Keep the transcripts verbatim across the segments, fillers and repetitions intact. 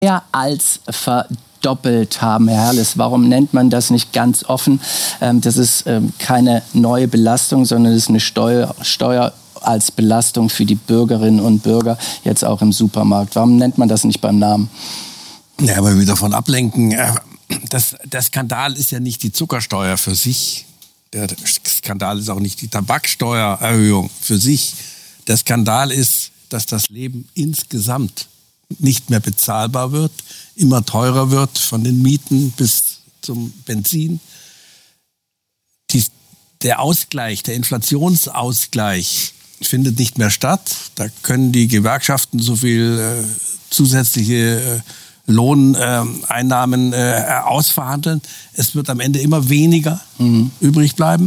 mehr als verdoppelt haben. Herr Herrles, warum nennt man das nicht ganz offen? Ähm, das ist ähm, keine neue Belastung, sondern es ist eine Steuer, Steuer als Belastung für die Bürgerinnen und Bürger, jetzt auch im Supermarkt. Warum nennt man das nicht beim Namen? Ja, weil wir davon ablenken. Das, der Skandal ist ja nicht die Zuckersteuer für sich. Der Skandal ist auch nicht die Tabaksteuererhöhung für sich. Der Skandal ist, dass das Leben insgesamt nicht mehr bezahlbar wird, immer teurer wird, von den Mieten bis zum Benzin. Die, der Ausgleich, der Inflationsausgleich findet nicht mehr statt. Da können die Gewerkschaften so viel äh, zusätzliche äh, Lohneinnahmen äh, äh, ausverhandeln. Es wird am Ende immer weniger mhm. übrig bleiben.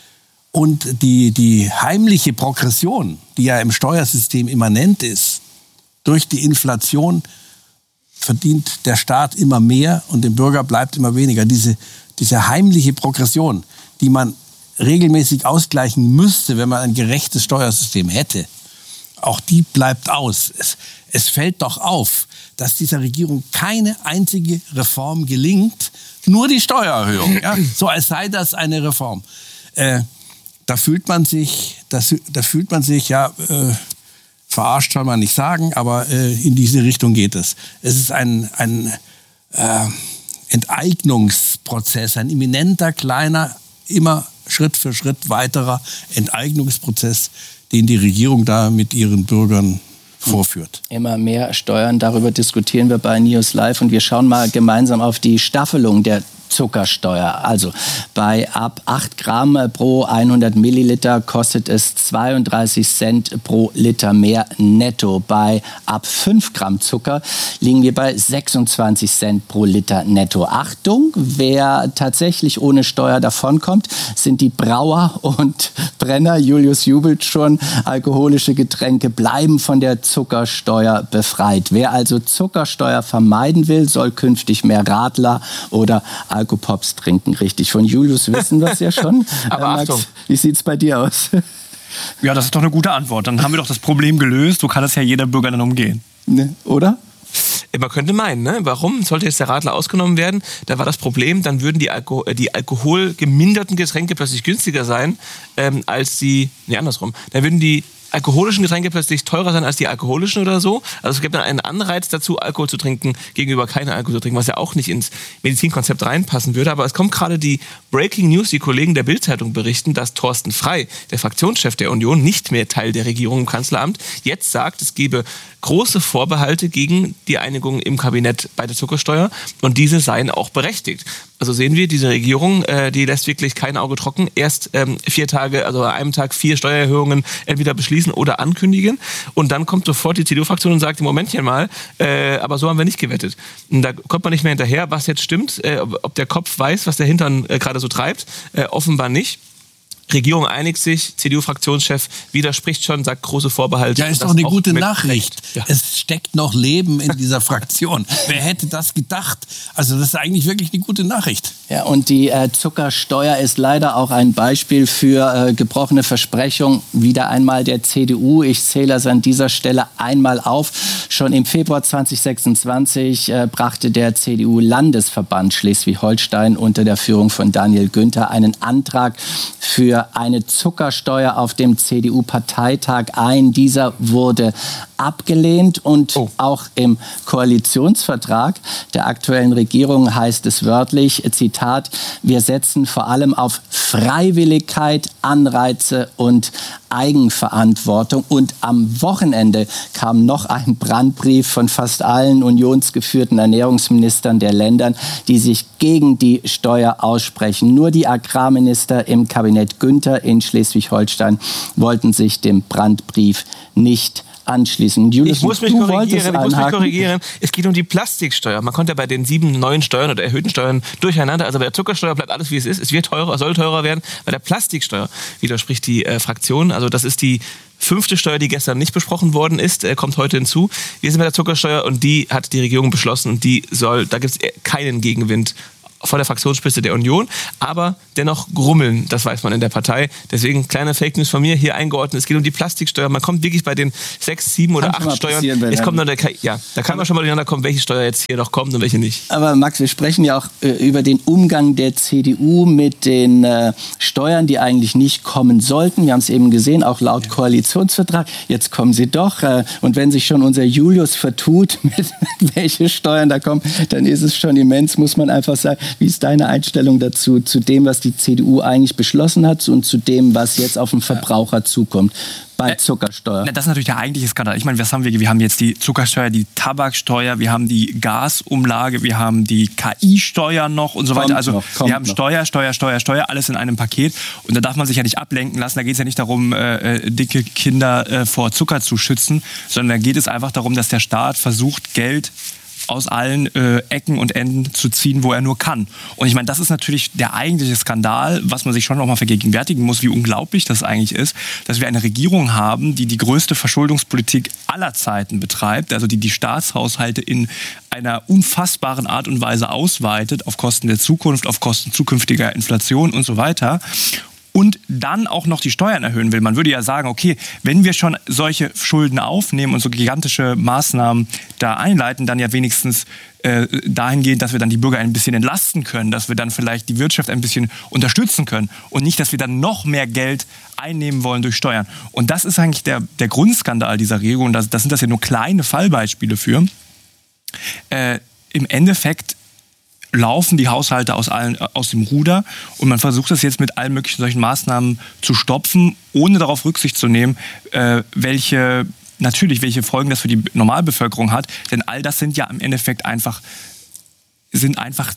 Und die, die heimliche Progression, die ja im Steuersystem immanent ist, durch die Inflation verdient der Staat immer mehr und dem Bürger bleibt immer weniger. Diese, diese heimliche Progression, die man regelmäßig ausgleichen müsste, wenn man ein gerechtes Steuersystem hätte, auch die bleibt aus. Es, es fällt doch auf, dass dieser Regierung keine einzige Reform gelingt, nur die Steuererhöhung. Ja? So als sei das eine Reform. Äh, da fühlt man sich, das, da fühlt man sich ja äh, verarscht, soll man nicht sagen, aber äh, in diese Richtung geht es. Es ist ein, ein äh, Enteignungsprozess, ein imminenter, kleiner, immer Schritt für Schritt weiterer Enteignungsprozess, den die Regierung da mit ihren Bürgern vorführt. Immer mehr Steuern, darüber diskutieren wir bei News Live und wir schauen mal gemeinsam auf die Staffelung der Zuckersteuer. Also bei ab acht Gramm pro hundert Milliliter kostet es zweiunddreißig Cent pro Liter mehr netto. Bei ab fünf Gramm Zucker liegen wir bei sechsundzwanzig Cent pro Liter netto. Achtung, wer tatsächlich ohne Steuer davonkommt, sind die Brauer und Brenner. Julius jubelt schon. Alkoholische Getränke bleiben von der Zuckersteuer befreit. Wer also Zuckersteuer vermeiden will, soll künftig mehr Radler oder Alkopops trinken, richtig. Von Julius wissen wir es ja schon. Aber äh, Max, Achtung. Wie sieht es bei dir aus? Ja, das ist doch eine gute Antwort. Dann haben wir doch das Problem gelöst. So kann es ja jeder Bürger dann umgehen. Ne, oder? Man könnte meinen, ne? Warum sollte jetzt der Radler ausgenommen werden? Da war das Problem, dann würden die, Alko- die alkoholgeminderten Getränke plötzlich günstiger sein ähm, als die, nee, andersrum. Dann würden die alkoholischen Getränke plötzlich teurer sein als die alkoholischen oder so. Also es gibt dann einen Anreiz dazu, Alkohol zu trinken, gegenüber keinen Alkohol zu trinken, was ja auch nicht ins Medizinkonzept reinpassen würde. Aber es kommt gerade die Breaking News, die Kollegen der Bild-Zeitung berichten, dass Thorsten Frey, der Fraktionschef der Union, nicht mehr Teil der Regierung im Kanzleramt, jetzt sagt, es gebe große Vorbehalte gegen die Einigung im Kabinett bei der Zuckersteuer und diese seien auch berechtigt. Also sehen wir, diese Regierung, äh, die lässt wirklich kein Auge trocken. Erst ähm, vier Tage, also an einem Tag vier Steuererhöhungen entweder beschließen oder ankündigen. Und dann kommt sofort die C D U-Fraktion und sagt, Momentchen mal, äh, aber so haben wir nicht gewettet. Und da kommt man nicht mehr hinterher, was jetzt stimmt, äh, ob der Kopf weiß, was der Hintern äh, gerade so treibt. Äh, offenbar nicht. Regierung einigt sich, C D U-Fraktionschef widerspricht schon, sagt große Vorbehalte. Ja, ist doch eine gute Nachricht. Ja. Es steckt noch Leben in dieser Fraktion. Wer hätte das gedacht? Also das ist eigentlich wirklich eine gute Nachricht. Ja, und die äh, Zuckersteuer ist leider auch ein Beispiel für äh, gebrochene Versprechungen. Wieder einmal der C D U. Ich zähle es an dieser Stelle einmal auf. Schon im Februar zweitausendsechsundzwanzig äh, brachte der C D U-Landesverband Schleswig-Holstein unter der Führung von Daniel Günther einen Antrag für eine Zuckersteuer auf dem C D U-Parteitag ein. Dieser wurde abgelehnt und oh. auch im Koalitionsvertrag der aktuellen Regierung heißt es wörtlich, Zitat, wir setzen vor allem auf Freiwilligkeit, Anreize und Eigenverantwortung. Und am Wochenende kam noch ein Brandbrief von fast allen unionsgeführten Ernährungsministern der Länder, die sich gegen die Steuer aussprechen. Nur die Agrarminister im Kabinett Günther in Schleswig-Holstein wollten sich dem Brandbrief nicht anschließen. Julius, ich muss mich du korrigieren, ich muss mich korrigieren. Es geht um die Plastiksteuer. Man konnte bei den sieben neuen Steuern oder erhöhten Steuern durcheinander, also bei der Zuckersteuer bleibt alles wie es ist. Es wird teurer, soll teurer werden. Bei der Plastiksteuer widerspricht die äh, Fraktion. Also das ist die fünfte Steuer, die gestern nicht besprochen worden ist, äh, kommt heute hinzu. Wir sind bei der Zuckersteuer und die hat die Regierung beschlossen und die soll, da gibt es keinen Gegenwind vor der Fraktionsspitze der Union, aber dennoch grummeln, das weiß man in der Partei. Deswegen kleine Fake News von mir hier eingeordnet. Es geht um die Plastiksteuer. Man kommt wirklich bei den sechs, sieben oder acht Steuern. Jetzt kommt noch der K I. Ja, da kann man schon mal durcheinander kommen, welche Steuer jetzt hier noch kommt und welche nicht. Aber Max, wir sprechen ja auch äh, über den Umgang der C D U mit den äh, Steuern, die eigentlich nicht kommen sollten. Wir haben es eben gesehen, auch laut ja. Koalitionsvertrag. Jetzt kommen sie doch. Äh, und wenn sich schon unser Julius vertut, mit welche Steuern da kommen, dann ist es schon immens, muss man einfach sagen. Wie ist deine Einstellung dazu, zu dem, was die C D U eigentlich beschlossen hat und zu dem, was jetzt auf den Verbraucher zukommt bei Zuckersteuer? Das ist natürlich der eigentliche Skandal. Ich meine, was haben wir? Wir haben jetzt die Zuckersteuer, die Tabaksteuer, wir haben die Gasumlage, wir haben die K I-Steuer noch und so weiter. Also noch, wir haben noch. Steuer, Steuer, Steuer, Steuer, alles in einem Paket. Und da darf man sich ja nicht ablenken lassen. Da geht es ja nicht darum, äh, dicke Kinder äh, vor Zucker zu schützen, sondern da geht es einfach darum, dass der Staat versucht, Geld aus allen äh, Ecken und Enden zu ziehen, wo er nur kann. Und ich meine, das ist natürlich der eigentliche Skandal, was man sich schon noch mal vergegenwärtigen muss, wie unglaublich das eigentlich ist, dass wir eine Regierung haben, die die größte Verschuldungspolitik aller Zeiten betreibt, also die die Staatshaushalte in einer unfassbaren Art und Weise ausweitet, auf Kosten der Zukunft, auf Kosten zukünftiger Inflation und so weiter. Und dann auch noch die Steuern erhöhen will. Man würde ja sagen, okay, wenn wir schon solche Schulden aufnehmen und so gigantische Maßnahmen da einleiten, dann ja wenigstens äh, dahingehend, dass wir dann die Bürger ein bisschen entlasten können, dass wir dann vielleicht die Wirtschaft ein bisschen unterstützen können und nicht, dass wir dann noch mehr Geld einnehmen wollen durch Steuern. Und das ist eigentlich der, der Grundskandal dieser Regelung. Das, das sind das ja nur kleine Fallbeispiele für. Äh, im Endeffekt laufen die Haushalte aus, allen, aus dem Ruder und man versucht das jetzt mit allen möglichen solchen Maßnahmen zu stopfen, ohne darauf Rücksicht zu nehmen, äh, welche, natürlich, welche Folgen das für die Normalbevölkerung hat. Denn all das sind ja im Endeffekt einfach, sind einfach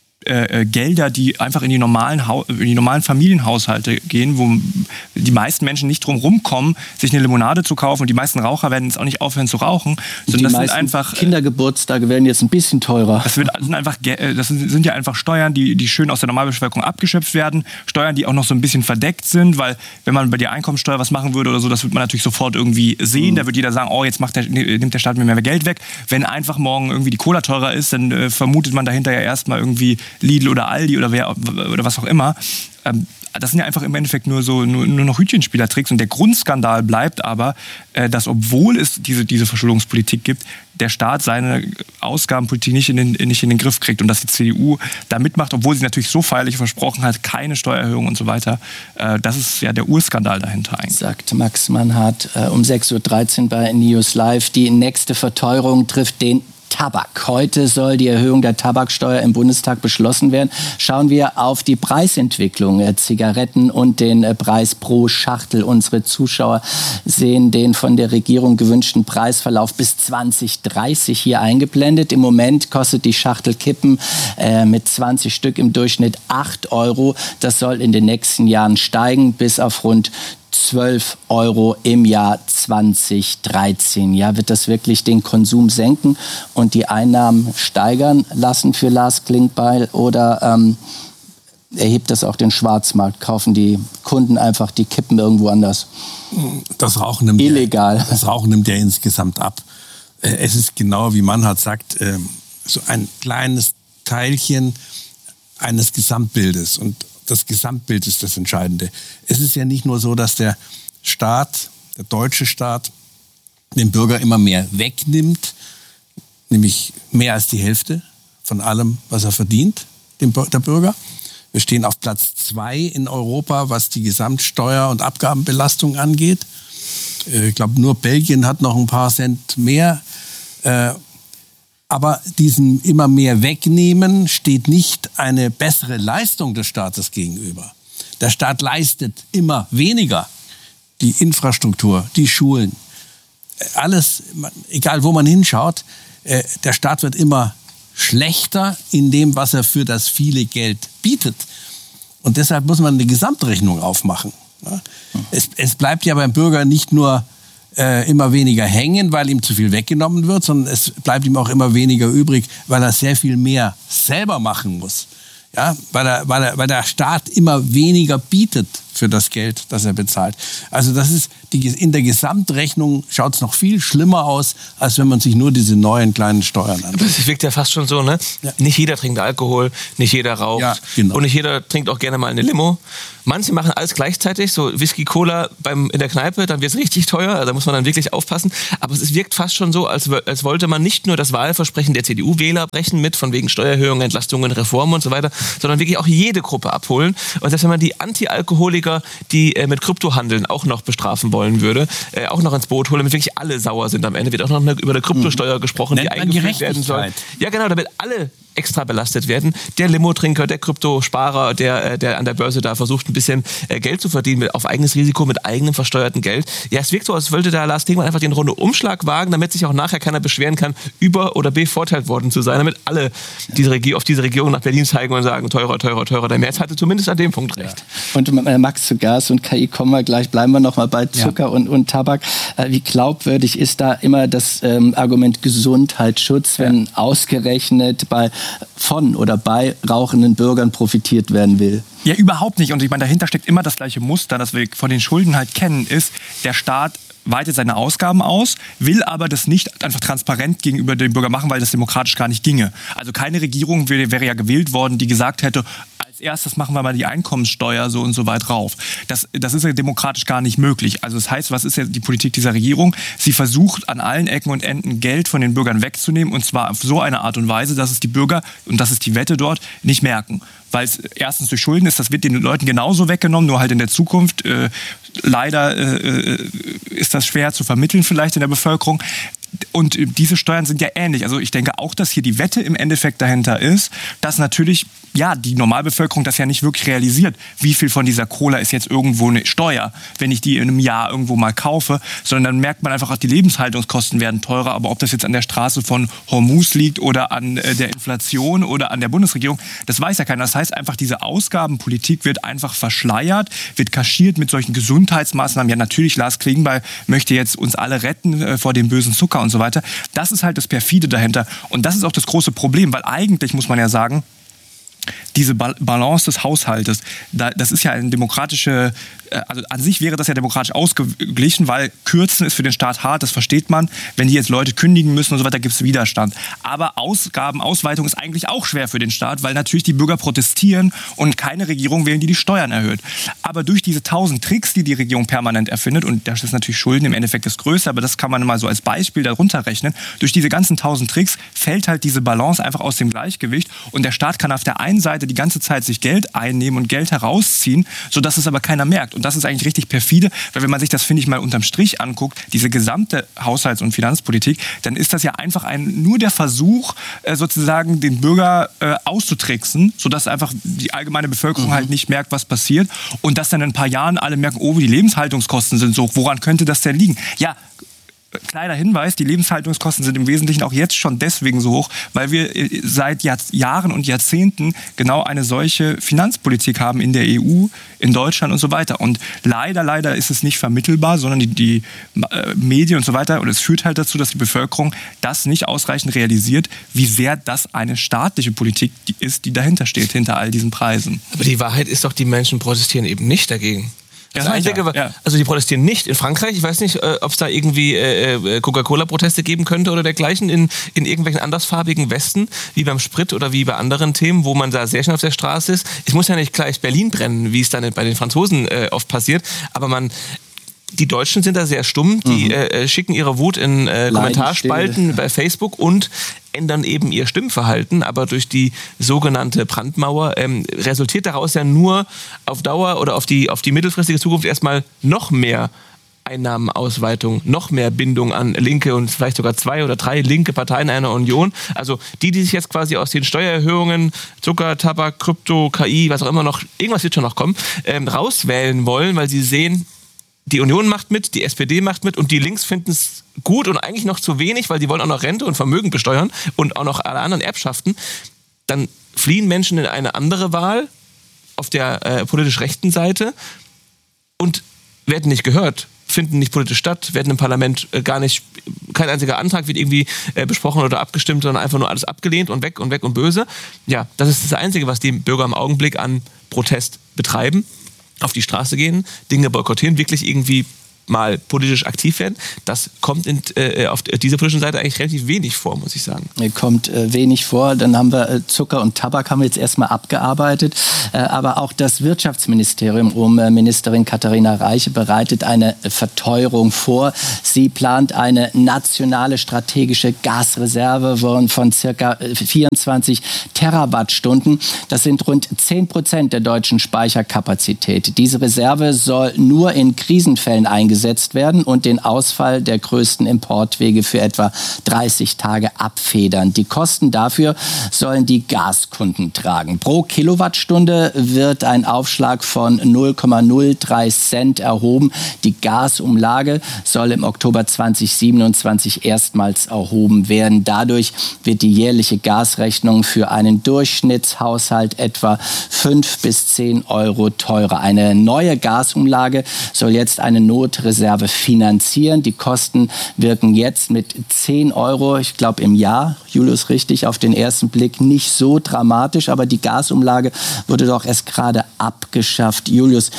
äh, Gelder, die einfach in die normalen, in die normalen Familienhaushalte gehen, wo die meisten Menschen nicht drum rumkommen, sich eine Limonade zu kaufen. Und die meisten Raucher werden jetzt auch nicht aufhören zu rauchen. Sondern die das sind einfach Kindergeburtstage werden jetzt ein bisschen teurer. Das, wird, sind, einfach, das sind ja einfach Steuern, die, die schön aus der Normalbevölkerung abgeschöpft werden. Steuern, die auch noch so ein bisschen verdeckt sind, weil wenn man bei der Einkommensteuer was machen würde oder so, das wird man natürlich sofort irgendwie sehen. Mhm. Da wird jeder sagen, oh, jetzt macht der, nimmt der Staat mir mehr Geld weg. Wenn einfach morgen irgendwie die Cola teurer ist, dann äh, vermutet man dahinter ja erstmal irgendwie Lidl oder Aldi oder wer oder was auch immer. Ähm, das sind ja einfach im Endeffekt nur so nur, nur noch Hütchenspielertricks. Und der Grundskandal bleibt aber, äh, dass obwohl es diese, diese Verschuldungspolitik gibt, der Staat seine Ausgabenpolitik nicht in, den, nicht in den Griff kriegt und dass die C D U da mitmacht, obwohl sie natürlich so feierlich versprochen hat, keine Steuererhöhung und so weiter. Äh, das ist ja der Urskandal dahinter eigentlich. Sagt Max Mannhardt äh, um sechs Uhr dreizehn bei News Live. Die nächste Verteuerung trifft den Tabak. Heute soll die Erhöhung der Tabaksteuer im Bundestag beschlossen werden. Schauen wir auf die Preisentwicklung der Zigaretten und den Preis pro Schachtel. Unsere Zuschauer sehen den von der Regierung gewünschten Preisverlauf bis zwanzig dreißig hier eingeblendet. Im Moment kostet die Schachtel Kippen äh, mit zwanzig Stück im Durchschnitt acht Euro. Das soll in den nächsten Jahren steigen bis auf rund zwölf Euro im Jahr zwanzig dreizehn. Ja, wird das wirklich den Konsum senken und die Einnahmen steigern lassen für Lars Klingbeil oder ähm, erhebt das auch den Schwarzmarkt? Kaufen die Kunden einfach die Kippen irgendwo anders? Das Rauchen nimmt illegal. Ja, das Rauchen nimmt ja insgesamt ab. Es ist genau wie Mannhardt sagt, so ein kleines Teilchen eines Gesamtbildes und das Gesamtbild ist das Entscheidende. Es ist ja nicht nur so, dass der Staat, der deutsche Staat, dem Bürger immer mehr wegnimmt, nämlich mehr als die Hälfte von allem, was er verdient, dem, der Bürger. Wir stehen auf Platz zwei in Europa, was die Gesamtsteuer- und Abgabenbelastung angeht. Ich glaube, nur Belgien hat noch ein paar Cent mehr. Aber diesem immer mehr Wegnehmen steht nicht eine bessere Leistung des Staates gegenüber. Der Staat leistet immer weniger. Die Infrastruktur, die Schulen, alles, egal wo man hinschaut, der Staat wird immer schlechter in dem, was er für das viele Geld bietet. Und deshalb muss man eine Gesamtrechnung aufmachen. Es, es bleibt ja beim Bürger nicht nur Äh, immer weniger hängen, weil ihm zu viel weggenommen wird, sondern es bleibt ihm auch immer weniger übrig, weil er sehr viel mehr selber machen muss. Ja, weil, der, weil, der, weil der Staat immer weniger bietet für das Geld, das er bezahlt. Also das ist die, in der Gesamtrechnung schaut es noch viel schlimmer aus, als wenn man sich nur diese neuen kleinen Steuern anschaut. Das wirkt ja fast schon so, ne? Ja. Nicht jeder trinkt Alkohol, nicht jeder raucht ja, genau. und nicht jeder trinkt auch gerne mal eine Limo. Manche machen alles gleichzeitig, so Whisky, Cola beim, in der Kneipe, dann wird es richtig teuer, also da muss man dann wirklich aufpassen. Aber es wirkt fast schon so, als, als wollte man nicht nur das Wahlversprechen der C D U-Wähler brechen mit, von wegen Steuererhöhungen, Entlastungen, Reformen und so weiter, sondern wirklich auch jede Gruppe abholen. Und selbst wenn man die Anti-Alkoholiker, die äh, mit Krypto handeln, auch noch bestrafen wollen würde, äh, auch noch ins Boot holen, damit wirklich alle sauer sind am Ende, wird auch noch eine, über eine Kryptosteuer mhm. gesprochen, Nennt die eingeführt werden soll. Ja genau, damit alle extra belastet werden. Der Limo-Trinker, der Kryptosparer, der, der an der Börse da versucht, ein bisschen Geld zu verdienen mit, auf eigenes Risiko, mit eigenem versteuerten Geld. Ja, es wirkt so, als wollte da Lars Klingbeil einfach den Runde Umschlag wagen, damit sich auch nachher keiner beschweren kann, über- oder bevorteilt worden zu sein, damit alle diese Regie, auf diese Regierung nach Berlin zeigen und sagen, teurer, teurer, teurer. Der Merz hatte zumindest an dem Punkt recht. Ja. Und äh, Max, zu Gas und K I kommen wir gleich, bleiben wir noch mal bei Zucker ja. und, und Tabak. Äh, wie glaubwürdig ist da immer das ähm, Argument Gesundheitsschutz, wenn ja. ausgerechnet bei von oder bei rauchenden Bürgern profitiert werden will? Ja, überhaupt nicht. Und ich meine, dahinter steckt immer das gleiche Muster, das wir von den Schulden halt kennen, ist, der Staat weitet seine Ausgaben aus, will aber das nicht einfach transparent gegenüber dem Bürger machen, weil das demokratisch gar nicht ginge. Also keine Regierung wäre, wäre ja gewählt worden, die gesagt hätte, als erstes machen wir mal die Einkommenssteuer so und so weit rauf. Das, das ist ja demokratisch gar nicht möglich. Also das heißt, was ist ja die Politik dieser Regierung? Sie versucht an allen Ecken und Enden Geld von den Bürgern wegzunehmen, und zwar auf so eine Art und Weise, dass es die Bürger, und das ist die Wette dort, nicht merken. Weil es erstens durch Schulden ist, das wird den Leuten genauso weggenommen, nur halt in der Zukunft. Äh, leider äh, ist das schwer zu vermitteln vielleicht in der Bevölkerung. Und diese Steuern sind ja ähnlich. Also ich denke auch, dass hier die Wette im Endeffekt dahinter ist, dass natürlich ja, die Normalbevölkerung das ja nicht wirklich realisiert, wie viel von dieser Cola ist jetzt irgendwo eine Steuer, wenn ich die in einem Jahr irgendwo mal kaufe, sondern dann merkt man einfach, auch die Lebenshaltungskosten werden teurer, aber ob das jetzt an der Straße von Hormuz liegt oder an der Inflation oder an der Bundesregierung, das weiß ja keiner. Das heißt einfach, diese Ausgabenpolitik wird einfach verschleiert, wird kaschiert mit solchen Gesundheitsmaßnahmen. Ja, natürlich, Lars Klingbeil möchte jetzt uns alle retten äh, vor dem bösen Zucker und so weiter. Das ist halt das Perfide dahinter. Und das ist auch das große Problem, weil eigentlich muss man ja sagen, diese Balance des Haushaltes, das ist ja eine demokratische, also an sich wäre das ja demokratisch ausgeglichen, weil Kürzen ist für den Staat hart, das versteht man. Wenn die jetzt Leute kündigen müssen und so weiter, gibt es Widerstand. Aber Ausgabenausweitung ist eigentlich auch schwer für den Staat, weil natürlich die Bürger protestieren und keine Regierung wählen, die die Steuern erhöht. Aber durch diese tausend Tricks, die die Regierung permanent erfindet, und das ist natürlich Schulden im Endeffekt das Größte, aber das kann man mal so als Beispiel darunter rechnen, durch diese ganzen tausend Tricks fällt halt diese Balance einfach aus dem Gleichgewicht, und der Staat kann auf der einen Seite die ganze Zeit sich Geld einnehmen und Geld herausziehen, sodass es aber keiner merkt. Und das ist eigentlich richtig perfide, weil wenn man sich das, finde ich, mal unterm Strich anguckt, diese gesamte Haushalts- und Finanzpolitik, dann ist das ja einfach ein, nur der Versuch, äh, sozusagen den Bürger äh, auszutricksen, sodass einfach die allgemeine Bevölkerung mhm. halt nicht merkt, was passiert, und dass dann in ein paar Jahren alle merken, oh, die Lebenshaltungskosten sind so hoch, woran könnte das denn liegen? Ja, kleiner Hinweis, die Lebenshaltungskosten sind im Wesentlichen auch jetzt schon deswegen so hoch, weil wir seit Jahr, Jahren und Jahrzehnten genau eine solche Finanzpolitik haben in der E U, in Deutschland und so weiter. Und leider, leider ist es nicht vermittelbar, sondern die, die äh, Medien und so weiter, und es führt halt dazu, dass die Bevölkerung das nicht ausreichend realisiert, wie sehr das eine staatliche Politik ist, die dahinter steht, hinter all diesen Preisen. Aber die Wahrheit ist doch, die Menschen protestieren eben nicht dagegen. Das das Einzige, ja, ja. Also die protestieren nicht in Frankreich. Ich weiß nicht, äh, ob es da irgendwie äh, Coca-Cola-Proteste geben könnte oder dergleichen in, in irgendwelchen andersfarbigen Westen, wie beim Sprit oder wie bei anderen Themen, wo man da sehr schnell auf der Straße ist. Es muss ja nicht gleich Berlin brennen, wie es dann bei den Franzosen äh, oft passiert, aber man... Die Deutschen sind da sehr stumm, die mhm. äh, schicken ihre Wut in äh, Kommentarspalten bei Facebook und ändern eben ihr Stimmverhalten. Aber durch die sogenannte Brandmauer ähm, resultiert daraus ja nur auf Dauer oder auf die, auf die mittelfristige Zukunft erstmal noch mehr Einnahmenausweitung, noch mehr Bindung an linke und vielleicht sogar zwei oder drei linke Parteien einer Union. Also die, die sich jetzt quasi aus den Steuererhöhungen, Zucker, Tabak, Krypto, K I, was auch immer noch, irgendwas wird schon noch kommen, ähm, rauswählen wollen, weil sie sehen, die Union macht mit, die S P D macht mit, und die Links finden es gut und eigentlich noch zu wenig, weil die wollen auch noch Rente und Vermögen besteuern und auch noch alle anderen Erbschaften. Dann fliehen Menschen in eine andere Wahl auf der äh, politisch rechten Seite und werden nicht gehört finden nicht politisch statt, werden im Parlament äh, gar nicht, kein einziger Antrag wird irgendwie äh, besprochen oder abgestimmt, sondern einfach nur alles abgelehnt und weg und weg und böse. Ja, das ist das Einzige, was die Bürger im Augenblick an Protest betreiben. Auf die Straße gehen, Dinge boykottieren, wirklich irgendwie mal politisch aktiv werden. Das kommt in, äh, auf dieser politischen Seite eigentlich relativ wenig vor, muss ich sagen. Kommt äh, wenig vor. Dann haben wir äh, Zucker und Tabak haben wir jetzt erstmal abgearbeitet. Äh, aber auch das Wirtschaftsministerium um äh, Ministerin Katharina Reiche bereitet eine Verteuerung vor. Sie plant eine nationale strategische Gasreserve von, von circa vierundzwanzig Terawattstunden. Das sind rund zehn Prozent der deutschen Speicherkapazität. Diese Reserve soll nur in Krisenfällen eingesetzt werden und den Ausfall der größten Importwege für etwa dreißig Tage abfedern. Die Kosten dafür sollen die Gaskunden tragen. Pro Kilowattstunde wird ein Aufschlag von null Komma null drei Cent erhoben. Die Gasumlage soll im Oktober zweitausendsiebenundzwanzig erstmals erhoben werden. Dadurch wird die jährliche Gasrechnung für einen Durchschnittshaushalt etwa fünf bis zehn Euro teurer. Eine neue Gasumlage soll jetzt eine Notreserve finanzieren. Die Kosten wirken jetzt mit zehn Euro, ich glaube im Jahr, Julius, richtig, auf den ersten Blick nicht so dramatisch, aber die Gasumlage wurde doch erst gerade abgeschafft. Julius,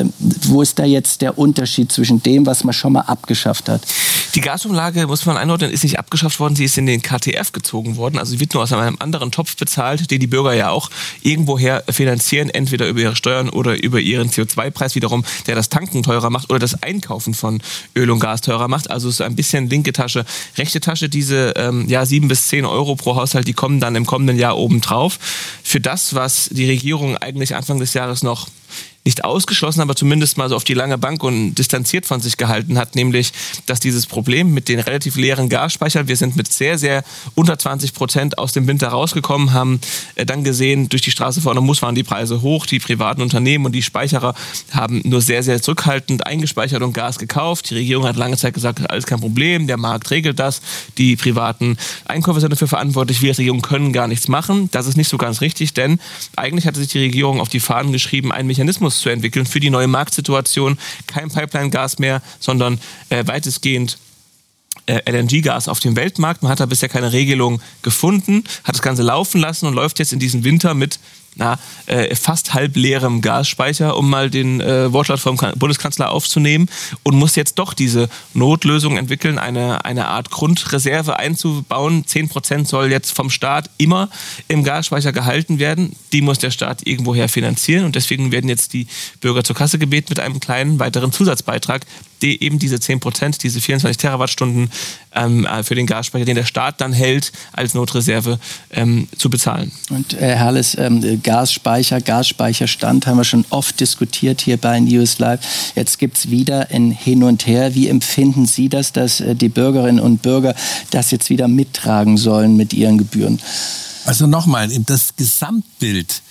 wo ist da jetzt der Unterschied zwischen dem, was man schon mal abgeschafft hat? Die Gasumlage, muss man einordnen, ist nicht abgeschafft worden, sie ist in den K T F gezogen worden, also sie wird nur aus einem anderen Topf bezahlt, den die Bürger ja auch irgendwoher finanzieren, entweder über ihre Steuern oder über ihren C O zwei Preis wiederum, der das Tanken teurer macht oder das Einkaufen von Öl und Gas teurer macht. Also es ist ein bisschen linke Tasche, rechte Tasche. Diese ähm, ja, sieben bis zehn Euro pro Haushalt, die kommen dann im kommenden Jahr obendrauf. Für das, was die Regierung eigentlich Anfang des Jahres noch nicht ausgeschlossen, aber zumindest mal so auf die lange Bank und distanziert von sich gehalten hat, nämlich, dass dieses Problem mit den relativ leeren Gasspeichern, wir sind mit sehr, sehr unter zwanzig Prozent aus dem Winter rausgekommen, haben äh, dann gesehen, durch die Straße vorne muss waren die Preise hoch, die privaten Unternehmen und die Speicherer haben nur sehr, sehr zurückhaltend eingespeichert und Gas gekauft. Die Regierung hat lange Zeit gesagt, alles kein Problem, der Markt regelt das, die privaten Einkäufer sind dafür verantwortlich, wir als Regierung können gar nichts machen. Das ist nicht so ganz richtig, denn eigentlich hatte sich die Regierung auf die Fahnen geschrieben, einen Mechanismus zu entwickeln für die neue Marktsituation. Kein Pipeline-Gas mehr, sondern äh, weitestgehend äh, L N G-Gas auf dem Weltmarkt. Man hat da bisher keine Regelung gefunden, hat das Ganze laufen lassen und läuft jetzt in diesen Winter mit na, äh, fast halb leerem Gasspeicher, um mal den äh, Wortlaut vom Bundeskanzler aufzunehmen, und muss jetzt doch diese Notlösung entwickeln, eine, eine Art Grundreserve einzubauen. zehn Prozent soll jetzt vom Staat immer im Gasspeicher gehalten werden. Die muss der Staat irgendwoher finanzieren und deswegen werden jetzt die Bürger zur Kasse gebeten mit einem kleinen weiteren Zusatzbeitrag, die eben diese zehn Prozent, diese vierundzwanzig Terawattstunden ähm, für den Gasspeicher, den der Staat dann hält, als Notreserve ähm, zu bezahlen. Und Herr Herles, ähm, Gasspeicher, Gasspeicherstand haben wir schon oft diskutiert hier bei News Live. Jetzt gibt es wieder ein Hin und Her. Wie empfinden Sie das, dass äh, die Bürgerinnen und Bürger das jetzt wieder mittragen sollen mit ihren Gebühren? Also nochmal, das Gesamtbild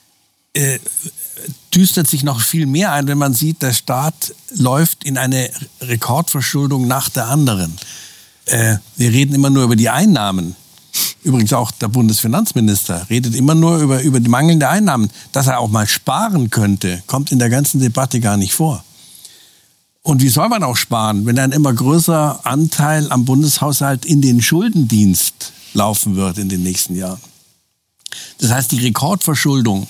äh, düstert sich noch viel mehr ein, wenn man sieht, der Staat läuft in eine Rekordverschuldung nach der anderen. Äh, wir reden immer nur über die Einnahmen. Übrigens auch der Bundesfinanzminister redet immer nur über, über die mangelnde Einnahmen. Dass er auch mal sparen könnte, kommt in der ganzen Debatte gar nicht vor. Und wie soll man auch sparen, wenn ein immer größerer Anteil am Bundeshaushalt in den Schuldendienst laufen wird in den nächsten Jahren? Das heißt, die Rekordverschuldung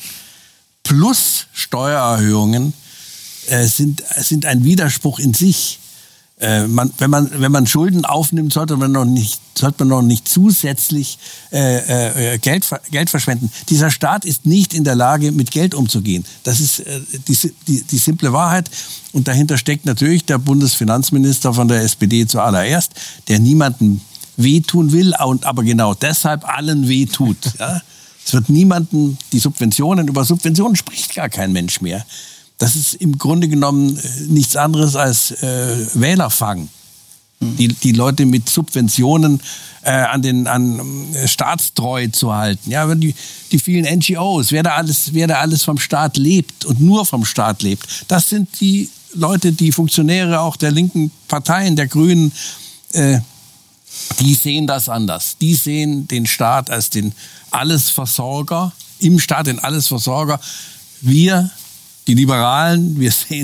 plus Steuererhöhungen äh, sind, sind ein Widerspruch in sich. Äh, man, wenn, man, wenn man Schulden aufnimmt, sollte man noch nicht, sollte man noch nicht zusätzlich äh, äh, Geld, Geld verschwenden. Dieser Staat ist nicht in der Lage, mit Geld umzugehen. Das ist äh, die, die, die simple Wahrheit. Und dahinter steckt natürlich der Bundesfinanzminister von der S P D zuallererst, der niemandem wehtun will und aber genau deshalb allen wehtut. Ja? Es wird niemanden die Subventionen, über Subventionen spricht gar kein Mensch mehr. Das ist im Grunde genommen nichts anderes als äh, Wählerfang. Mhm. Die, die Leute mit Subventionen äh, an den an äh, staatstreu zu halten. Ja, die, die vielen N G Os, wer da alles, wer da alles vom Staat lebt und nur vom Staat lebt, das sind die Leute, die Funktionäre auch der linken Parteien, der Grünen, äh, die sehen das anders. Die sehen den Staat als den Allesversorger, im Staat den Allesversorger. Wir, die Liberalen, wir sehen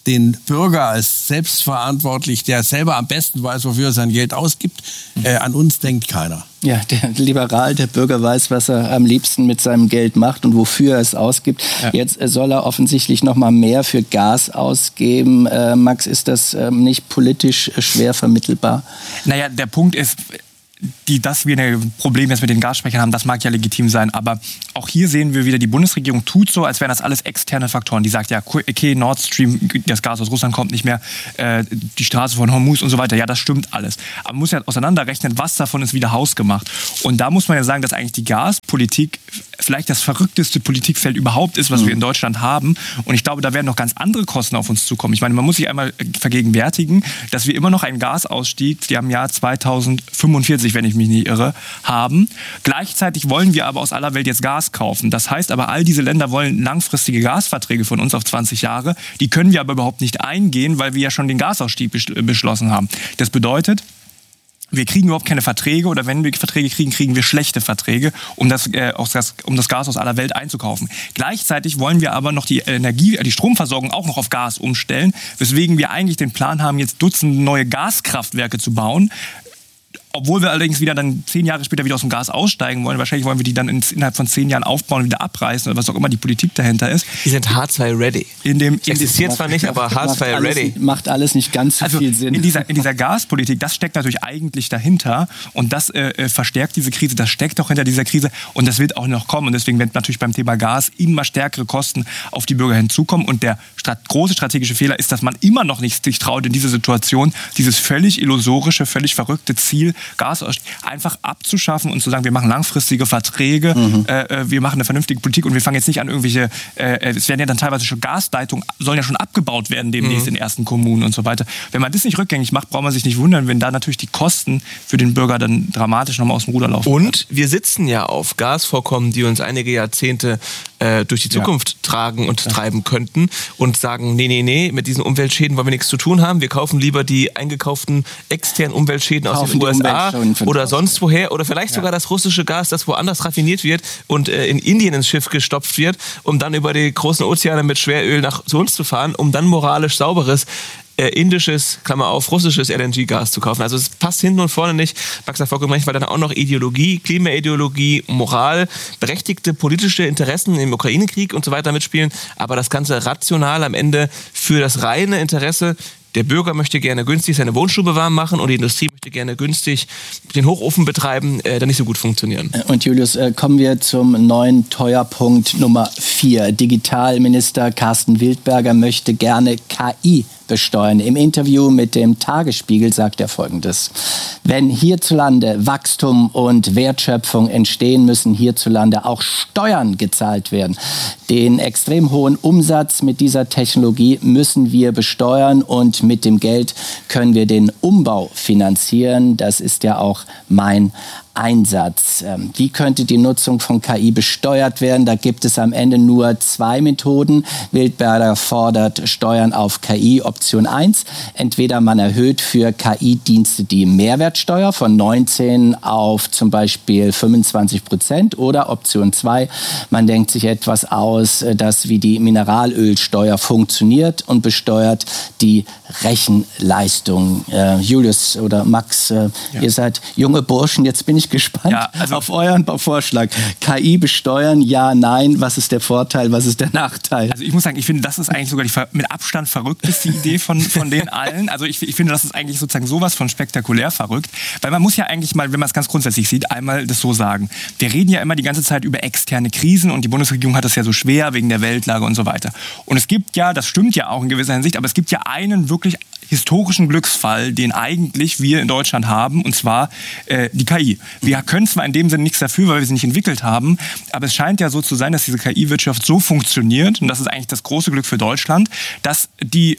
den Bürger als selbstverantwortlich, der selber am besten weiß, wofür er sein Geld ausgibt. Äh, an uns denkt keiner. Ja, der Liberal, der Bürger weiß, was er am liebsten mit seinem Geld macht und wofür er es ausgibt. Ja. Jetzt soll er offensichtlich noch mal mehr für Gas ausgeben. Äh, Max, ist das äh, nicht politisch schwer vermittelbar? Naja, der Punkt ist, die, dass wir ein Problem jetzt mit den Gasspeichern haben, das mag ja legitim sein. Aber auch hier sehen wir wieder, die Bundesregierung tut so, als wären das alles externe Faktoren. Die sagt ja, okay, Nord Stream, das Gas aus Russland kommt nicht mehr, äh, die Straße von Hormuz und so weiter. Ja, das stimmt alles. Aber man muss ja auseinanderrechnen, was davon ist wieder hausgemacht. Und da muss man ja sagen, dass eigentlich die Gaspolitik vielleicht das verrückteste Politikfeld überhaupt ist, was mhm. wir in Deutschland haben. Und ich glaube, da werden noch ganz andere Kosten auf uns zukommen. Ich meine, man muss sich einmal vergegenwärtigen, dass wir immer noch einen Gasausstieg, die am Jahr zweitausendfünfundvierzig, wenn ich mich nicht irre, haben. Gleichzeitig wollen wir aber aus aller Welt jetzt Gas kaufen. Das heißt aber, all diese Länder wollen langfristige Gasverträge von uns auf zwanzig Jahre. Die können wir aber überhaupt nicht eingehen, weil wir ja schon den Gasausstieg beschlossen haben. Das bedeutet, wir kriegen überhaupt keine Verträge oder wenn wir Verträge kriegen, kriegen wir schlechte Verträge, um das, äh, aus das, um das Gas aus aller Welt einzukaufen. Gleichzeitig wollen wir aber noch die Energie, die Stromversorgung auch noch auf Gas umstellen, weswegen wir eigentlich den Plan haben, jetzt Dutzende neue Gaskraftwerke zu bauen. Obwohl wir allerdings wieder dann zehn Jahre später wieder aus dem Gas aussteigen wollen. Wahrscheinlich wollen wir die dann innerhalb von zehn Jahren aufbauen und wieder abreißen oder was auch immer die Politik dahinter ist. Die sind H zwei ready. In dem, die existiert zwar nicht, aber H zwei ready. Macht alles nicht ganz so also viel Sinn. In dieser, in dieser Gaspolitik, das steckt natürlich eigentlich dahinter und das äh, verstärkt diese Krise, das steckt auch hinter dieser Krise und das wird auch noch kommen. Und deswegen werden natürlich beim Thema Gas immer stärkere Kosten auf die Bürger hinzukommen. Und der strat- große strategische Fehler ist, dass man immer noch nicht sich traut, in dieser Situation dieses völlig illusorische, völlig verrückte Ziel, Gas einfach abzuschaffen und zu sagen, wir machen langfristige Verträge, mhm. äh, wir machen eine vernünftige Politik und wir fangen jetzt nicht an irgendwelche, äh, es werden ja dann teilweise schon Gasleitungen, sollen ja schon abgebaut werden demnächst mhm. in ersten Kommunen und so weiter. Wenn man das nicht rückgängig macht, braucht man sich nicht wundern, wenn da natürlich die Kosten für den Bürger dann dramatisch nochmal aus dem Ruder laufen. Und wir sitzen ja auf Gasvorkommen, die uns einige Jahrzehnte äh, durch die Zukunft ja. tragen und ja. treiben könnten und sagen, nee, nee, nee, mit diesen Umweltschäden wollen wir nichts zu tun haben. Wir kaufen lieber die eingekauften externen Umweltschäden kaufen aus den U S A oder sonst woher oder vielleicht ja. sogar das russische Gas, das woanders raffiniert wird und äh, in Indien ins Schiff gestopft wird, um dann über die großen Ozeane mit Schweröl nach zu uns zu fahren, um dann moralisch sauberes äh, indisches, Klammer auf, russisches L N G-Gas zu kaufen. Also es passt hinten und vorne nicht. Max hat vollkommen recht, weil dann auch noch Ideologie, Klimaideologie, Moral, berechtigte politische Interessen im Ukraine-Krieg und so weiter mitspielen, aber das Ganze rational am Ende für das reine Interesse. Der Bürger möchte gerne günstig seine Wohnstube warm machen und die Industrie möchte gerne günstig den Hochofen betreiben, äh, dann nicht so gut funktionieren. Und Julius, äh, kommen wir zum neuen Teuerpunkt Nummer vier. Digitalminister Carsten Wildberger möchte gerne K I besteuern. Im Interview mit dem Tagesspiegel sagt er Folgendes: Wenn hierzulande Wachstum und Wertschöpfung entstehen, müssen hierzulande auch Steuern gezahlt werden. Den extrem hohen Umsatz mit dieser Technologie müssen wir besteuern und mit dem Geld können wir den Umbau finanzieren. Das ist ja auch mein Einsatz. Wie könnte die Nutzung von K I besteuert werden? Da gibt es am Ende nur zwei Methoden. Wildberger fordert Steuern auf K I. Option eins. Entweder man erhöht für K I-Dienste die Mehrwertsteuer von neunzehn auf zum Beispiel fünfundzwanzig Prozent. Oder Option zwei. Man denkt sich etwas aus, das wie die Mineralölsteuer funktioniert und besteuert die Rechenleistung. Äh, Julius oder Max, äh, ja. ihr seid junge Burschen. Jetzt bin ich gespannt ja, also auf euren Vorschlag. K I besteuern, ja, nein. Was ist der Vorteil, was ist der Nachteil? Also ich muss sagen, ich finde, das ist eigentlich sogar die mit Abstand verrückteste Idee von, von den allen. Also ich, ich finde, das ist eigentlich sozusagen sowas von spektakulär verrückt. Weil man muss ja eigentlich mal, wenn man es ganz grundsätzlich sieht, einmal das so sagen. Wir reden ja immer die ganze Zeit über externe Krisen und die Bundesregierung hat das ja so schwer wegen der Weltlage und so weiter. Und es gibt ja, das stimmt ja auch in gewisser Hinsicht, aber es gibt ja einen wirklich historischen Glücksfall, den eigentlich wir in Deutschland haben, und zwar äh, die K I. Wir können zwar in dem Sinne nichts dafür, weil wir sie nicht entwickelt haben, aber es scheint ja so zu sein, dass diese K I-Wirtschaft so funktioniert, und das ist eigentlich das große Glück für Deutschland, dass die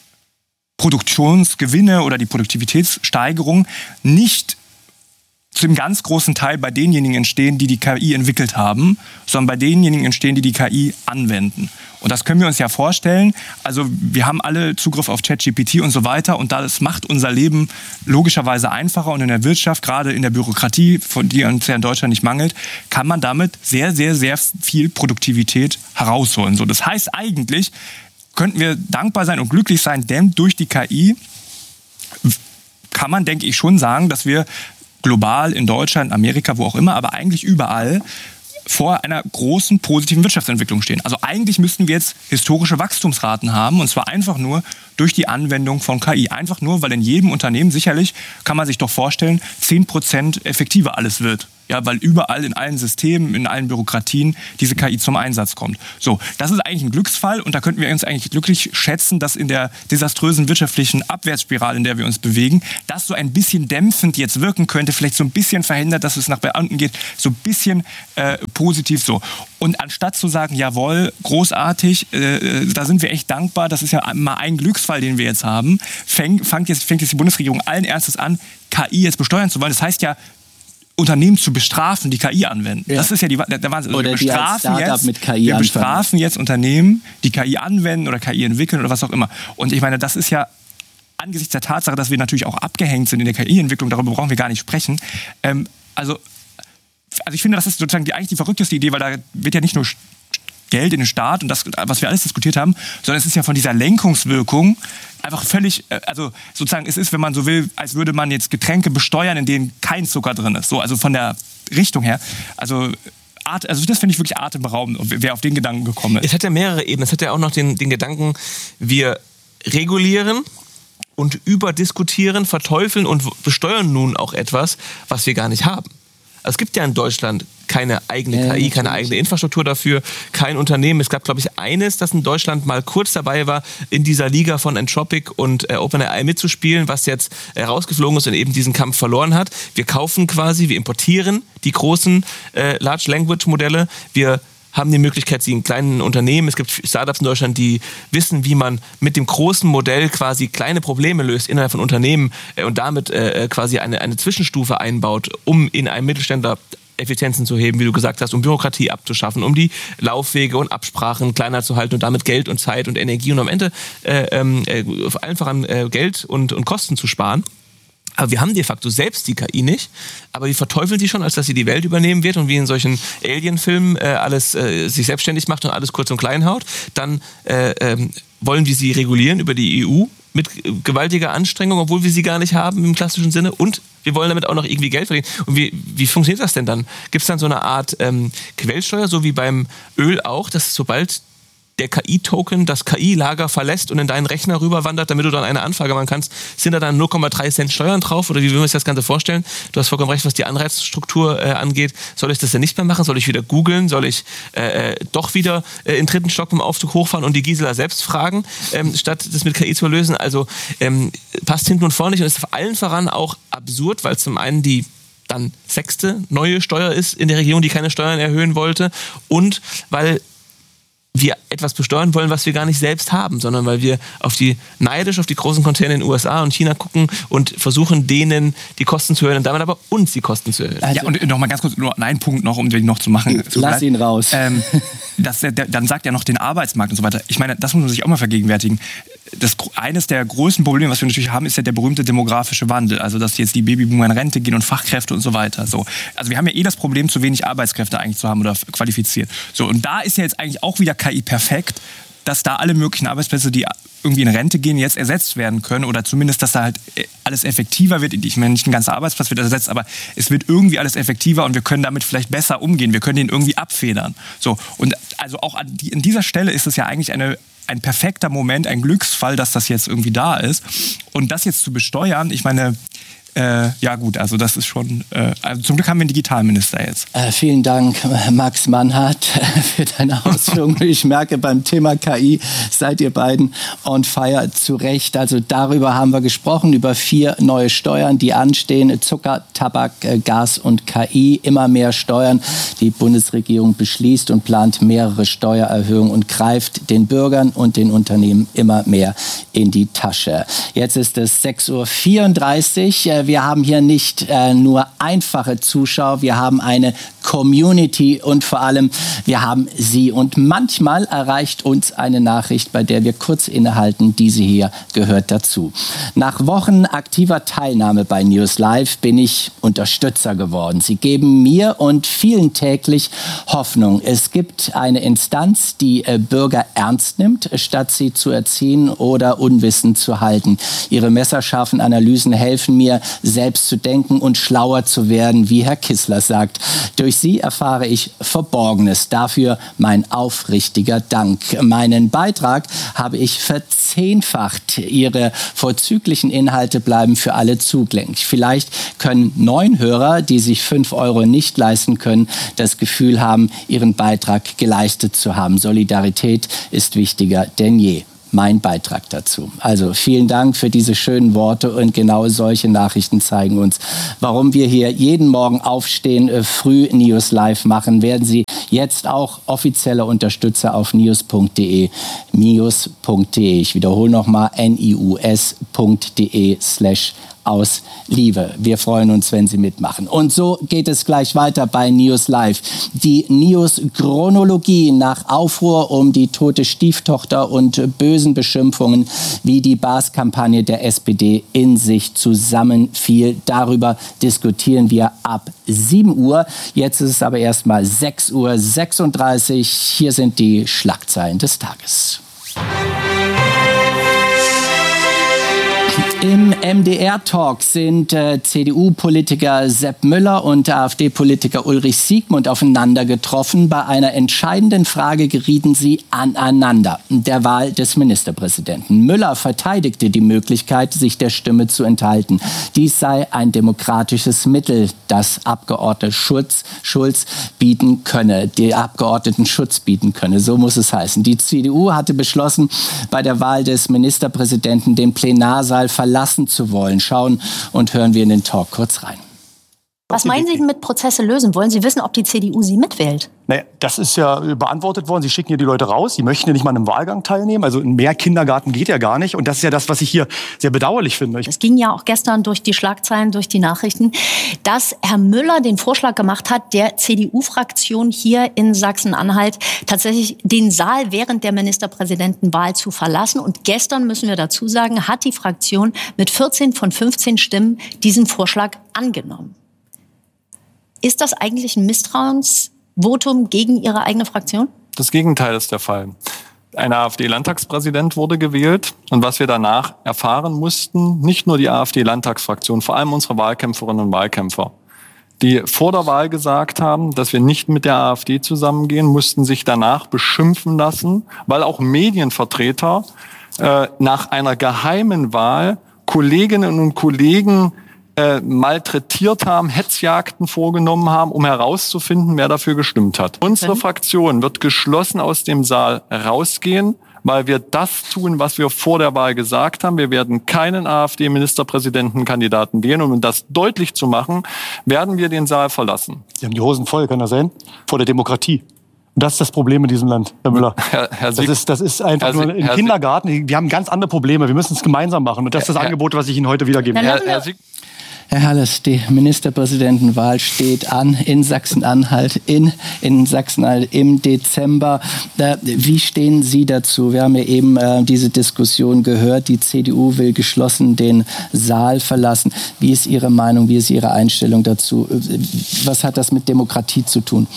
Produktionsgewinne oder die Produktivitätssteigerung nicht zum ganz großen Teil bei denjenigen entstehen, die die K I entwickelt haben, sondern bei denjenigen entstehen, die die K I anwenden. Und das können wir uns ja vorstellen. Also wir haben alle Zugriff auf ChatGPT und so weiter, und das macht unser Leben logischerweise einfacher, und in der Wirtschaft, gerade in der Bürokratie, von die uns ja in Deutschland nicht mangelt, kann man damit sehr, sehr, sehr viel Produktivität herausholen. So, das heißt eigentlich, könnten wir dankbar sein und glücklich sein, denn durch die K I kann man, denke ich, schon sagen, dass wir global in Deutschland, Amerika, wo auch immer, aber eigentlich überall vor einer großen positiven Wirtschaftsentwicklung stehen. Also eigentlich müssten wir jetzt historische Wachstumsraten haben, und zwar einfach nur durch die Anwendung von K I. Einfach nur, weil in jedem Unternehmen sicherlich, kann man sich doch vorstellen, zehn Prozent effektiver alles wird. Ja, weil überall in allen Systemen, in allen Bürokratien diese K I zum Einsatz kommt. So, das ist eigentlich ein Glücksfall, und da könnten wir uns eigentlich glücklich schätzen, dass in der desaströsen wirtschaftlichen Abwärtsspirale, in der wir uns bewegen, das so ein bisschen dämpfend jetzt wirken könnte, vielleicht so ein bisschen verhindert, dass es nach Beamten geht, so ein bisschen äh, positiv so. Und anstatt zu sagen, jawohl, großartig, äh, da sind wir echt dankbar, das ist ja mal ein Glücksfall, den wir jetzt haben, fängt, fängt, jetzt, fängt jetzt die Bundesregierung allen Ernstes an, K I jetzt besteuern zu wollen. Das heißt ja, Unternehmen zu bestrafen, die K I anwenden. Ja. Das ist ja die, der, der Wahnsinn. Oder wir bestrafen, die als jetzt, mit K I wir anfangen. bestrafen jetzt Unternehmen, die K I anwenden oder K I entwickeln oder was auch immer. Und ich meine, das ist ja angesichts der Tatsache, dass wir natürlich auch abgehängt sind in der K I-Entwicklung, darüber brauchen wir gar nicht sprechen. Ähm, also, also ich finde, das ist sozusagen die, eigentlich die verrückteste Idee, weil da wird ja nicht nur Geld in den Staat und das, was wir alles diskutiert haben, sondern es ist ja von dieser Lenkungswirkung einfach völlig, also sozusagen, es ist, wenn man so will, als würde man jetzt Getränke besteuern, in denen kein Zucker drin ist. So, also von der Richtung her. Also, Art, also das finde ich wirklich atemberaubend, wer auf den Gedanken gekommen ist. Es hat ja mehrere Ebenen. Es hat ja auch noch den, den Gedanken, wir regulieren und überdiskutieren, verteufeln und besteuern nun auch etwas, was wir gar nicht haben. Also es gibt ja in Deutschland keine eigene ja, K I, keine eigene Infrastruktur dafür, kein Unternehmen. Es gab, glaube ich, eines, das in Deutschland mal kurz dabei war, in dieser Liga von Anthropic und äh, OpenAI mitzuspielen, was jetzt äh, rausgeflogen ist und eben diesen Kampf verloren hat. Wir kaufen quasi, wir importieren die großen äh, Large Language Modelle. Wir haben die Möglichkeit, sie in kleinen Unternehmen, es gibt Startups in Deutschland, die wissen, wie man mit dem großen Modell quasi kleine Probleme löst innerhalb von Unternehmen äh, und damit äh, quasi eine, eine Zwischenstufe einbaut, um in einem Mittelständler Effizienzen zu heben, wie du gesagt hast, um Bürokratie abzuschaffen, um die Laufwege und Absprachen kleiner zu halten und damit Geld und Zeit und Energie und am Ende äh, äh, einfach an äh, Geld und, und Kosten zu sparen. Aber wir haben de facto selbst die K I nicht, aber wir verteufeln sie schon, als dass sie die Welt übernehmen wird und wie in solchen Alien-Filmen äh, alles äh, sich selbstständig macht und alles kurz und klein haut. Dann äh, ähm, wollen wir sie regulieren über die E U mit gewaltiger Anstrengung, obwohl wir sie gar nicht haben im klassischen Sinne, und wir wollen damit auch noch irgendwie Geld verdienen. Und wie, wie funktioniert das denn dann? Gibt es dann so eine Art ähm, Quellsteuer, so wie beim Öl auch, dass sobald der K I-Token das K I-Lager verlässt und in deinen Rechner rüberwandert, damit du dann eine Anfrage machen kannst, sind da dann null Komma drei Cent Steuern drauf? Oder wie will man sich das Ganze vorstellen? Du hast vollkommen recht, was die Anreizstruktur äh, angeht. Soll ich das denn nicht mehr machen? Soll ich wieder googeln? Soll ich äh, doch wieder äh, in dritten Stock im Aufzug hochfahren und die Gisela selbst fragen, ähm, statt das mit K I zu lösen? Also ähm, passt hinten und vorne nicht und ist auf allen voran auch absurd, weil zum einen die dann sechste neue Steuer ist in der Regierung, die keine Steuern erhöhen wollte, und weil wir etwas besteuern wollen, was wir gar nicht selbst haben, sondern weil wir auf die neidisch auf die großen Konzerne in den U S A und China gucken und versuchen, denen die Kosten zu erhöhen und damit aber uns die Kosten zu erhöhen. Also, ja, und noch mal ganz kurz, nur einen Punkt noch, um den noch zu machen. Lass ihn raus. Ähm, das, der, dann sagt er noch den Arbeitsmarkt und so weiter. Ich meine, das muss man sich auch mal vergegenwärtigen. Das, eines der größten Probleme, was wir natürlich haben, ist ja der berühmte demografische Wandel. Also, dass jetzt die Babyboomer in Rente gehen und Fachkräfte und so weiter. So. Also, wir haben ja eh das Problem, zu wenig Arbeitskräfte eigentlich zu haben oder qualifiziert. So, und da ist ja jetzt eigentlich auch wieder K I perfekt, dass da alle möglichen Arbeitsplätze, die irgendwie in Rente gehen, jetzt ersetzt werden können oder zumindest, dass da halt alles effektiver wird. Ich meine, nicht ein ganzer Arbeitsplatz wird ersetzt, aber es wird irgendwie alles effektiver und wir können damit vielleicht besser umgehen. Wir können den irgendwie abfedern. So, und also auch an, die, an dieser Stelle ist es ja eigentlich eine ein perfekter Moment, ein Glücksfall, dass das jetzt irgendwie da ist. Und das jetzt zu besteuern, ich meine, äh, ja gut, also das ist schon, äh, also zum Glück haben wir einen Digitalminister jetzt. Äh, vielen Dank, Max Mannhardt, für deine Ausführungen. Ich merke, beim Thema K I seid ihr beiden on fire, zu Recht. Also darüber haben wir gesprochen, über vier neue Steuern, die anstehen. Zucker, Tabak, Gas und K I, immer mehr Steuern. Die Bundesregierung beschließt und plant mehrere Steuererhöhungen und greift den Bürgern und den Unternehmen immer mehr in die Tasche. Jetzt ist es sechs Uhr vierunddreißig. äh, wir haben hier nicht äh, nur einfache Zuschauer, wir haben eine Community und vor allem, wir haben Sie. Und manchmal erreicht uns eine Nachricht, bei der wir kurz innehalten. Diese hier gehört dazu. Nach Wochen aktiver Teilnahme bei News Live bin ich Unterstützer geworden. Sie geben mir und vielen täglich Hoffnung. Es gibt eine Instanz, die äh, Bürger ernst nimmt, statt sie zu erziehen oder unwissend zu halten. Ihre messerscharfen Analysen helfen mir, selbst zu denken und schlauer zu werden, wie Herr Kissler sagt. Durch Sie erfahre ich Verborgenes. Dafür mein aufrichtiger Dank. Meinen Beitrag habe ich verzehnfacht. Ihre vorzüglichen Inhalte bleiben für alle zugänglich. Vielleicht können neun Hörer, die sich fünf Euro nicht leisten können, das Gefühl haben, ihren Beitrag geleistet zu haben. Solidarität ist wichtiger denn je. Mein Beitrag dazu. Also vielen Dank für diese schönen Worte und genau solche Nachrichten zeigen uns, warum wir hier jeden Morgen aufstehen, äh, früh News Live machen. Werden Sie jetzt auch offizielle Unterstützer auf news punkt de, news punkt de. Ich wiederhole nochmal, nius punkt de slash aus Liebe. Wir freuen uns, wenn Sie mitmachen. Und so geht es gleich weiter bei News Live. Die News-Chronologie nach Aufruhr um die tote Stieftochter und bösen Beschimpfungen, wie die Bas-Kampagne der S P D in sich zusammenfiel. Darüber diskutieren wir ab sieben Uhr. Jetzt ist es aber erst mal sechs Uhr sechsunddreißig. Hier sind die Schlagzeilen des Tages. Im M D R-Talk sind äh, C D U-Politiker Sepp Müller und AfD-Politiker Ulrich Siegmund aufeinander getroffen. Bei einer entscheidenden Frage gerieten sie aneinander, der Wahl des Ministerpräsidenten. Müller verteidigte die Möglichkeit, sich der Stimme zu enthalten. Dies sei ein demokratisches Mittel, das Abgeordnete Schulz, Schulz bieten könne, die Abgeordneten Schutz bieten könne. So muss es heißen. Die C D U hatte beschlossen, bei der Wahl des Ministerpräsidenten den Plenarsaal verlassen zu wollen. Schauen und hören wir in den Talk kurz rein. Was meinen Sie mit Prozesse lösen? Wollen Sie wissen, ob die C D U Sie mitwählt? Naja, das ist ja beantwortet worden. Sie schicken ja die Leute raus. Sie möchten ja nicht mal an einem Wahlgang teilnehmen. Also mehr Kindergarten geht ja gar nicht. Und das ist ja das, was ich hier sehr bedauerlich finde. Es ging ja auch gestern durch die Schlagzeilen, durch die Nachrichten, dass Herr Müller den Vorschlag gemacht hat, der C D U-Fraktion hier in Sachsen-Anhalt tatsächlich den Saal während der Ministerpräsidentenwahl zu verlassen. Und gestern, müssen wir dazu sagen, hat die Fraktion mit vierzehn von fünfzehn Stimmen diesen Vorschlag angenommen. Ist das eigentlich ein Misstrauensvotum gegen Ihre eigene Fraktion? Das Gegenteil ist der Fall. Ein AfD-Landtagspräsident wurde gewählt. Und was wir danach erfahren mussten, nicht nur die AfD-Landtagsfraktion, vor allem unsere Wahlkämpferinnen und Wahlkämpfer, die vor der Wahl gesagt haben, dass wir nicht mit der AfD zusammengehen, mussten sich danach beschimpfen lassen, weil auch Medienvertreter äh, nach einer geheimen Wahl Kolleginnen und Kollegen Äh, malträtiert haben, Hetzjagden vorgenommen haben, um herauszufinden, wer dafür gestimmt hat. Unsere okay. Fraktion wird geschlossen aus dem Saal rausgehen, weil wir das tun, was wir vor der Wahl gesagt haben. Wir werden keinen AfD-Ministerpräsidentenkandidaten wählen. Und um das deutlich zu machen, werden wir den Saal verlassen. Sie haben die Hosen voll, kann das sein? Vor der Demokratie. Und das ist das Problem in diesem Land, Herr Müller. Herr, Herr Sieg, das, ist, das ist einfach Herr nur Sieg, im Herr Kindergarten. Sieg. Wir haben ganz andere Probleme. Wir müssen es gemeinsam machen. Und das ist das Herr, Angebot, was ich Ihnen heute wiedergebe. Herr, Herr Sieg, Herr Halles, die Ministerpräsidentenwahl steht an in Sachsen-Anhalt, in, in Sachsen-Anhalt im Dezember. Äh, wie stehen Sie dazu? Wir haben ja eben äh, diese Diskussion gehört. Die C D U will geschlossen den Saal verlassen. Wie ist Ihre Meinung? Wie ist Ihre Einstellung dazu? Was hat das mit Demokratie zu tun?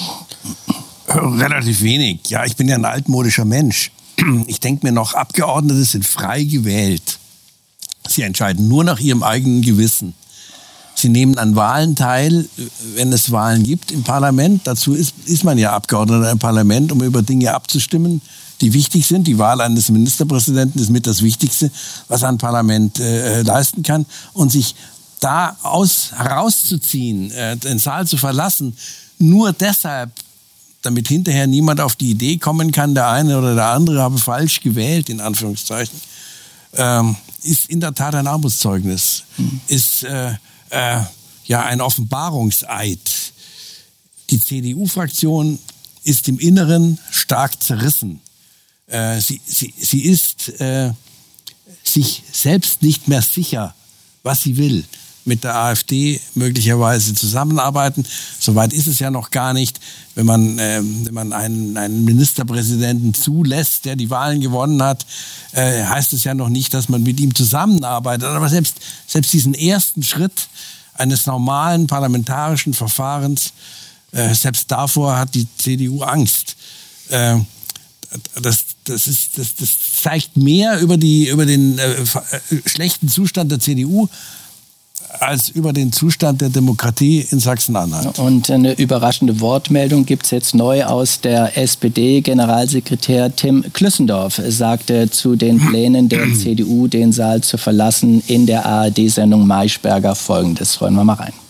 Relativ wenig. Ja, ich bin ja ein altmodischer Mensch. Ich denke mir noch, Abgeordnete sind frei gewählt. Sie entscheiden nur nach ihrem eigenen Gewissen. Sie nehmen an Wahlen teil, wenn es Wahlen gibt im Parlament. Dazu ist, ist man ja Abgeordneter im Parlament, um über Dinge abzustimmen, die wichtig sind. Die Wahl eines Ministerpräsidenten ist mit das Wichtigste, was ein Parlament äh, leisten kann. Und sich da aus, herauszuziehen, äh, den Saal zu verlassen, nur deshalb, damit hinterher niemand auf die Idee kommen kann, der eine oder der andere habe falsch gewählt, in Anführungszeichen, ähm, ist in der Tat ein Armutszeugnis. Mhm. Ist äh, Äh, ja, ein Offenbarungseid. Die C D U-Fraktion ist im Inneren stark zerrissen. Äh, sie, sie, sie ist äh, sich selbst nicht mehr sicher, was sie will. mit der AfD möglicherweise zusammenarbeiten. Soweit ist es ja noch gar nicht. Wenn man, äh, wenn man einen, einen Ministerpräsidenten zulässt, der die Wahlen gewonnen hat, äh, heißt es ja noch nicht, dass man mit ihm zusammenarbeitet. Aber selbst, selbst diesen ersten Schritt eines normalen parlamentarischen Verfahrens, äh, selbst davor hat die C D U Angst. Äh, das, das, ist, das, das zeigt mehr über, die, über den äh, schlechten Zustand der C D U als über den Zustand der Demokratie in Sachsen-Anhalt. Und eine überraschende Wortmeldung gibt es jetzt neu aus der S P D. Generalsekretär Tim Klüssendorf sagte zu den Plänen der C D U, den Saal zu verlassen, in der A R D-Sendung Maischberger Folgendes. Hören wir mal rein.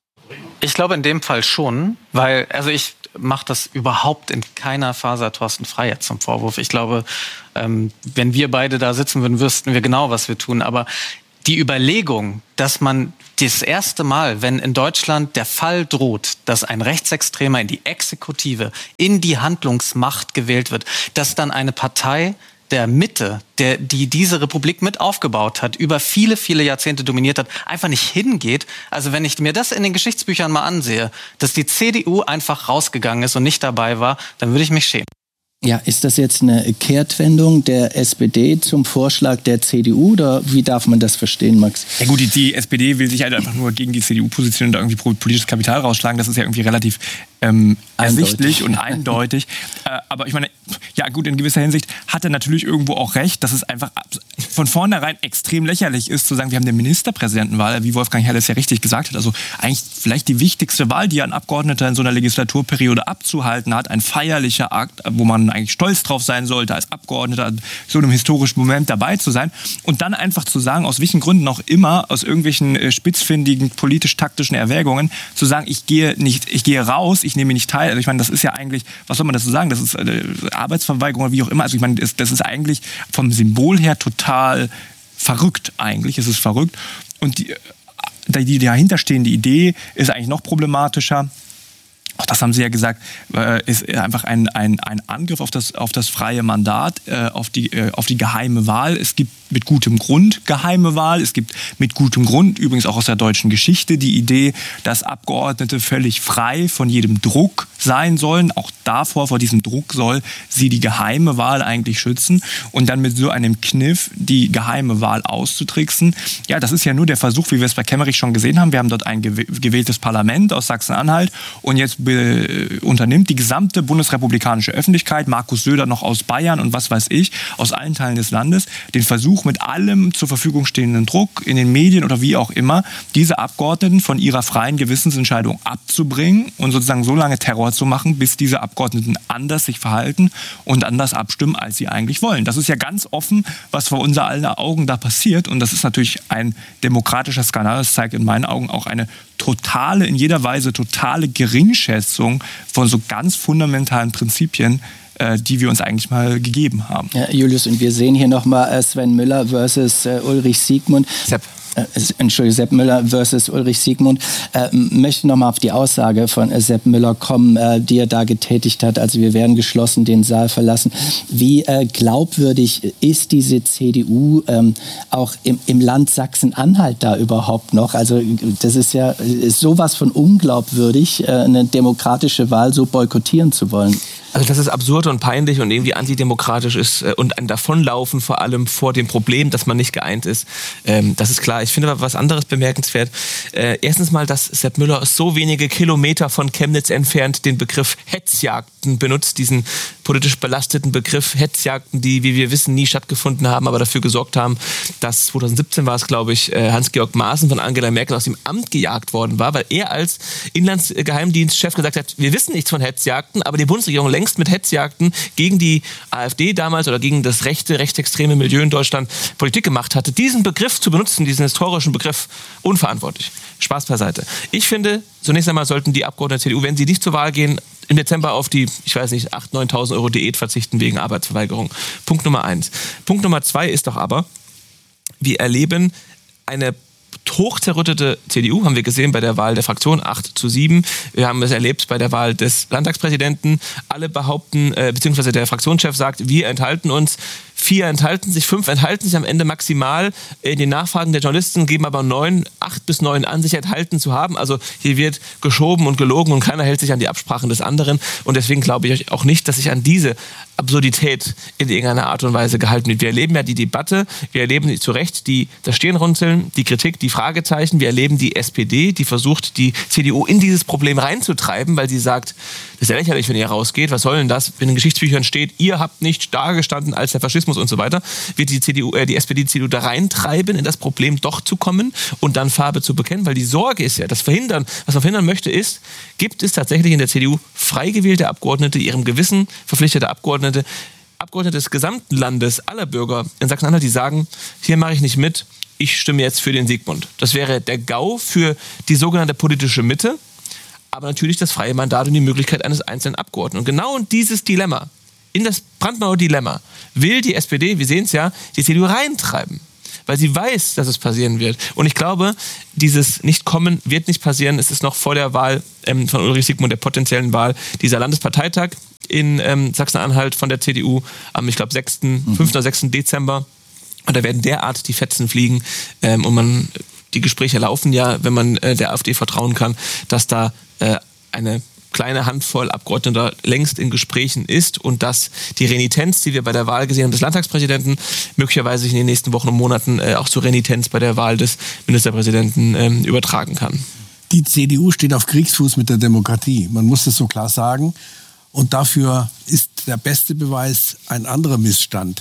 Ich glaube in dem Fall schon, weil, also ich mache das überhaupt in keiner Faser Thorsten Frey jetzt zum Vorwurf. Ich glaube, ähm, wenn wir beide da sitzen würden, wüssten wir genau, was wir tun. Aber die Überlegung, dass man das erste Mal, wenn in Deutschland der Fall droht, dass ein Rechtsextremer in die Exekutive, in die Handlungsmacht gewählt wird, dass dann eine Partei der Mitte, der, die diese Republik mit aufgebaut hat, über viele, viele Jahrzehnte dominiert hat, einfach nicht hingeht. Also wenn ich mir das in den Geschichtsbüchern mal ansehe, dass die C D U einfach rausgegangen ist und nicht dabei war, dann würde ich mich schämen. Ja, ist das jetzt eine Kehrtwendung der S P D zum Vorschlag der C D U oder wie darf man das verstehen, Max? Ja gut, die, die S P D will sich halt einfach nur gegen die C D U positionieren und irgendwie politisches Kapital rausschlagen. Das ist ja irgendwie relativ ähm, ersichtlich und eindeutig. äh, aber ich meine, ja gut, in gewisser Hinsicht hat er natürlich irgendwo auch recht, dass es einfach von vornherein extrem lächerlich ist, zu sagen, wir haben eine Ministerpräsidentenwahl, wie Wolfgang Herr es ja richtig gesagt hat. Also eigentlich vielleicht die wichtigste Wahl, die ein Abgeordneter in so einer Legislaturperiode abzuhalten hat. Ein feierlicher Akt, wo man eigentlich stolz drauf sein sollte, als Abgeordneter in so einem historischen Moment dabei zu sein. Und dann einfach zu sagen, aus welchen Gründen auch immer, aus irgendwelchen äh, spitzfindigen politisch-taktischen Erwägungen, zu sagen, ich gehe nicht, ich gehe raus, ich nehme nicht teil. Also ich meine, das ist ja eigentlich, was soll man dazu sagen? Das ist äh, Arbeitsverweigerung oder wie auch immer. Also ich meine, das, das ist eigentlich vom Symbol her total verrückt eigentlich. Es ist verrückt. Und die, die dahinterstehende Idee ist eigentlich noch problematischer. Auch das haben Sie ja gesagt, äh, ist einfach ein, ein, ein Angriff auf das, auf das freie Mandat, äh, auf, die, äh, auf die geheime Wahl. Es gibt mit gutem Grund geheime Wahl. Es gibt mit gutem Grund, übrigens auch aus der deutschen Geschichte, die Idee, dass Abgeordnete völlig frei von jedem Druck sein sollen. Auch davor, vor diesem Druck soll sie die geheime Wahl eigentlich schützen. Und dann mit so einem Kniff die geheime Wahl auszutricksen. Ja, das ist ja nur der Versuch, wie wir es bei Kemmerich schon gesehen haben. Wir haben dort ein gewähltes Parlament aus Sachsen-Anhalt und jetzt unternimmt die gesamte bundesrepublikanische Öffentlichkeit, Markus Söder noch aus Bayern und was weiß ich, aus allen Teilen des Landes, den Versuch mit allem zur Verfügung stehenden Druck in den Medien oder wie auch immer, diese Abgeordneten von ihrer freien Gewissensentscheidung abzubringen und sozusagen so lange Terror zu machen, bis diese Abgeordneten anders sich verhalten und anders abstimmen, als sie eigentlich wollen. Das ist ja ganz offen, was vor unser aller Augen da passiert und das ist natürlich ein demokratischer Skandal. Das zeigt in meinen Augen auch eine totale, in jeder Weise totale Geringschätzung von so ganz fundamentalen Prinzipien, äh, die wir uns eigentlich mal gegeben haben. Ja, Julius, und wir sehen hier nochmal äh, Sven Müller versus äh, Ulrich Siegmund. Sepp. Entschuldigung, Sepp Müller versus Ulrich Siegmund. Äh, möchte nochmal auf die Aussage von äh, Sepp Müller kommen, äh, die er da getätigt hat. Also wir werden geschlossen den Saal verlassen. Wie äh, glaubwürdig ist diese C D U ähm, auch im, im Land Sachsen-Anhalt da überhaupt noch? Also das ist ja ist sowas von unglaubwürdig, äh, eine demokratische Wahl so boykottieren zu wollen. Also dass es absurd und peinlich und irgendwie antidemokratisch ist äh, und ein Davonlaufen vor allem vor dem Problem, dass man nicht geeint ist, ähm, das ist klar. Ich finde aber was anderes bemerkenswert. Äh, erstens mal, dass Sepp Müller so wenige Kilometer von Chemnitz entfernt den Begriff Hetzjagden benutzt, diesen politisch belasteten Begriff Hetzjagden, die, wie wir wissen, nie stattgefunden haben, aber dafür gesorgt haben, dass zweitausendsiebzehn war es, glaube ich, äh, Hans-Georg Maaßen von Angela Merkel aus dem Amt gejagt worden war, weil er als Inlandsgeheimdienstchef gesagt hat, wir wissen nichts von Hetzjagden, aber die Bundesregierung längst mit Hetzjagden gegen die AfD damals oder gegen das rechte, rechtsextreme Milieu in Deutschland Politik gemacht hatte. Diesen Begriff zu benutzen, diesen historischen Begriff, unverantwortlich. Spaß beiseite. Ich finde, zunächst einmal sollten die Abgeordneten der C D U, wenn sie nicht zur Wahl gehen, im Dezember auf die, ich weiß nicht, achttausend, neuntausend Euro Diät verzichten wegen Arbeitsverweigerung. Punkt Nummer eins. Punkt Nummer zwei ist doch aber, wir erleben eine hochzerrüttete C D U, haben wir gesehen bei der Wahl der Fraktion, acht zu sieben. Wir haben es erlebt bei der Wahl des Landtagspräsidenten. Alle behaupten, äh, beziehungsweise der Fraktionschef sagt, wir enthalten uns. vier enthalten sich, fünf enthalten sich am Ende maximal. In den Nachfragen der Journalisten geben aber neun, acht bis neun an, sich enthalten zu haben. Also hier wird geschoben und gelogen und keiner hält sich an die Absprachen des anderen. Und deswegen glaube ich auch nicht, dass sich an diese Absurdität in irgendeiner Art und Weise gehalten wird. Wir erleben ja die Debatte, wir erleben zu Recht die, das Stirnrunzeln, die Kritik, die Fragezeichen. Wir erleben die S P D, die versucht, die C D U in dieses Problem reinzutreiben, weil sie sagt, das ist ja lächerlich, wenn ihr rausgeht. Was soll denn das? Wenn in den Geschichtsbüchern steht, ihr habt nicht dagestanden als der Faschismus und so weiter, wird die C D U, äh, die S P D, die C D U da reintreiben, in das Problem doch zu kommen und dann Farbe zu bekennen, weil die Sorge ist ja, das Verhindern, was man verhindern möchte, ist, gibt es tatsächlich in der C D U frei gewählte Abgeordnete, ihrem Gewissen verpflichtete Abgeordnete, Abgeordnete des gesamten Landes, aller Bürger in Sachsen-Anhalt, die sagen, hier mache ich nicht mit, ich stimme jetzt für den Sigmund. Das wäre der GAU für die sogenannte politische Mitte, aber natürlich das freie Mandat und die Möglichkeit eines einzelnen Abgeordneten. Und genau in dieses Dilemma, in das Brandmauer Dilemma, will die S P D, wir sehen es ja, die C D U reintreiben, weil sie weiß, dass es passieren wird. Und ich glaube, dieses Nicht-Kommen wird nicht passieren. Es ist noch vor der Wahl ähm, von Ulrich Sigmund, der potenziellen Wahl, dieser Landesparteitag in ähm, Sachsen-Anhalt von der C D U am, ich glaube, fünften oder sechsten Dezember. Und da werden derart die Fetzen fliegen. Ähm, und man, die Gespräche laufen ja, wenn man äh, der AfD vertrauen kann, dass da äh, eine kleine Handvoll Abgeordneter längst in Gesprächen ist und dass die Renitenz, die wir bei der Wahl gesehen haben, des Landtagspräsidenten, möglicherweise sich in den nächsten Wochen und Monaten äh, auch zur Renitenz bei der Wahl des Ministerpräsidenten ähm, übertragen kann. Die C D U steht auf Kriegsfuß mit der Demokratie. Man muss das so klar sagen. Und dafür ist der beste Beweis ein anderer Missstand.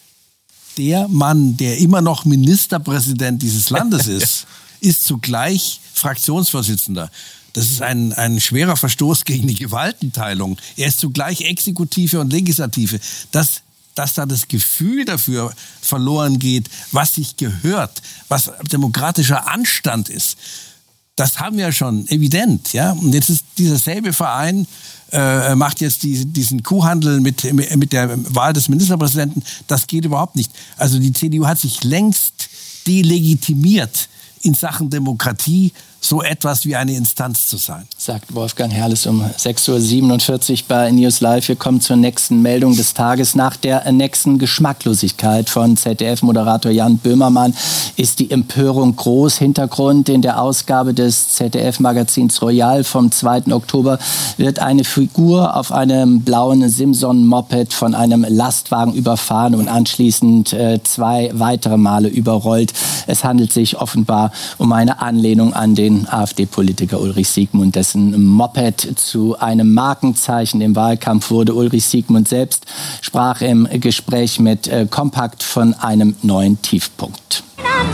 Der Mann, der immer noch Ministerpräsident dieses Landes ist, ist zugleich Fraktionsvorsitzender. Das ist ein, ein schwerer Verstoß gegen die Gewaltenteilung. Er ist zugleich Exekutive und Legislative. Das, dass da das Gefühl dafür verloren geht, was sich gehört, was demokratischer Anstand ist, das haben wir schon evident. Ja? Und jetzt ist dieser selbe Verein, äh, macht jetzt die, diesen Kuhhandel mit, mit der Wahl des Ministerpräsidenten. Das geht überhaupt nicht. Also die C D U hat sich längst delegitimiert in Sachen Demokratie, so etwas wie eine Instanz zu sein. Sagt Wolfgang Herrles um sechs Uhr siebenundvierzig bei News Live. Wir kommen zur nächsten Meldung des Tages. Nach der nächsten Geschmacklosigkeit von Z D F-Moderator Jan Böhmermann ist die Empörung groß. Hintergrund: in der Ausgabe des Z D F-Magazins Royal vom zweiten Oktober wird eine Figur auf einem blauen Simson-Moped von einem Lastwagen überfahren und anschließend äh, zwei weitere Male überrollt. Es handelt sich offenbar um eine Anlehnung an den AfD-Politiker Ulrich Siegmund, dessen Moped zu einem Markenzeichen im Wahlkampf wurde. Ulrich Siegmund selbst sprach im Gespräch mit äh, Kompakt von einem neuen Tiefpunkt.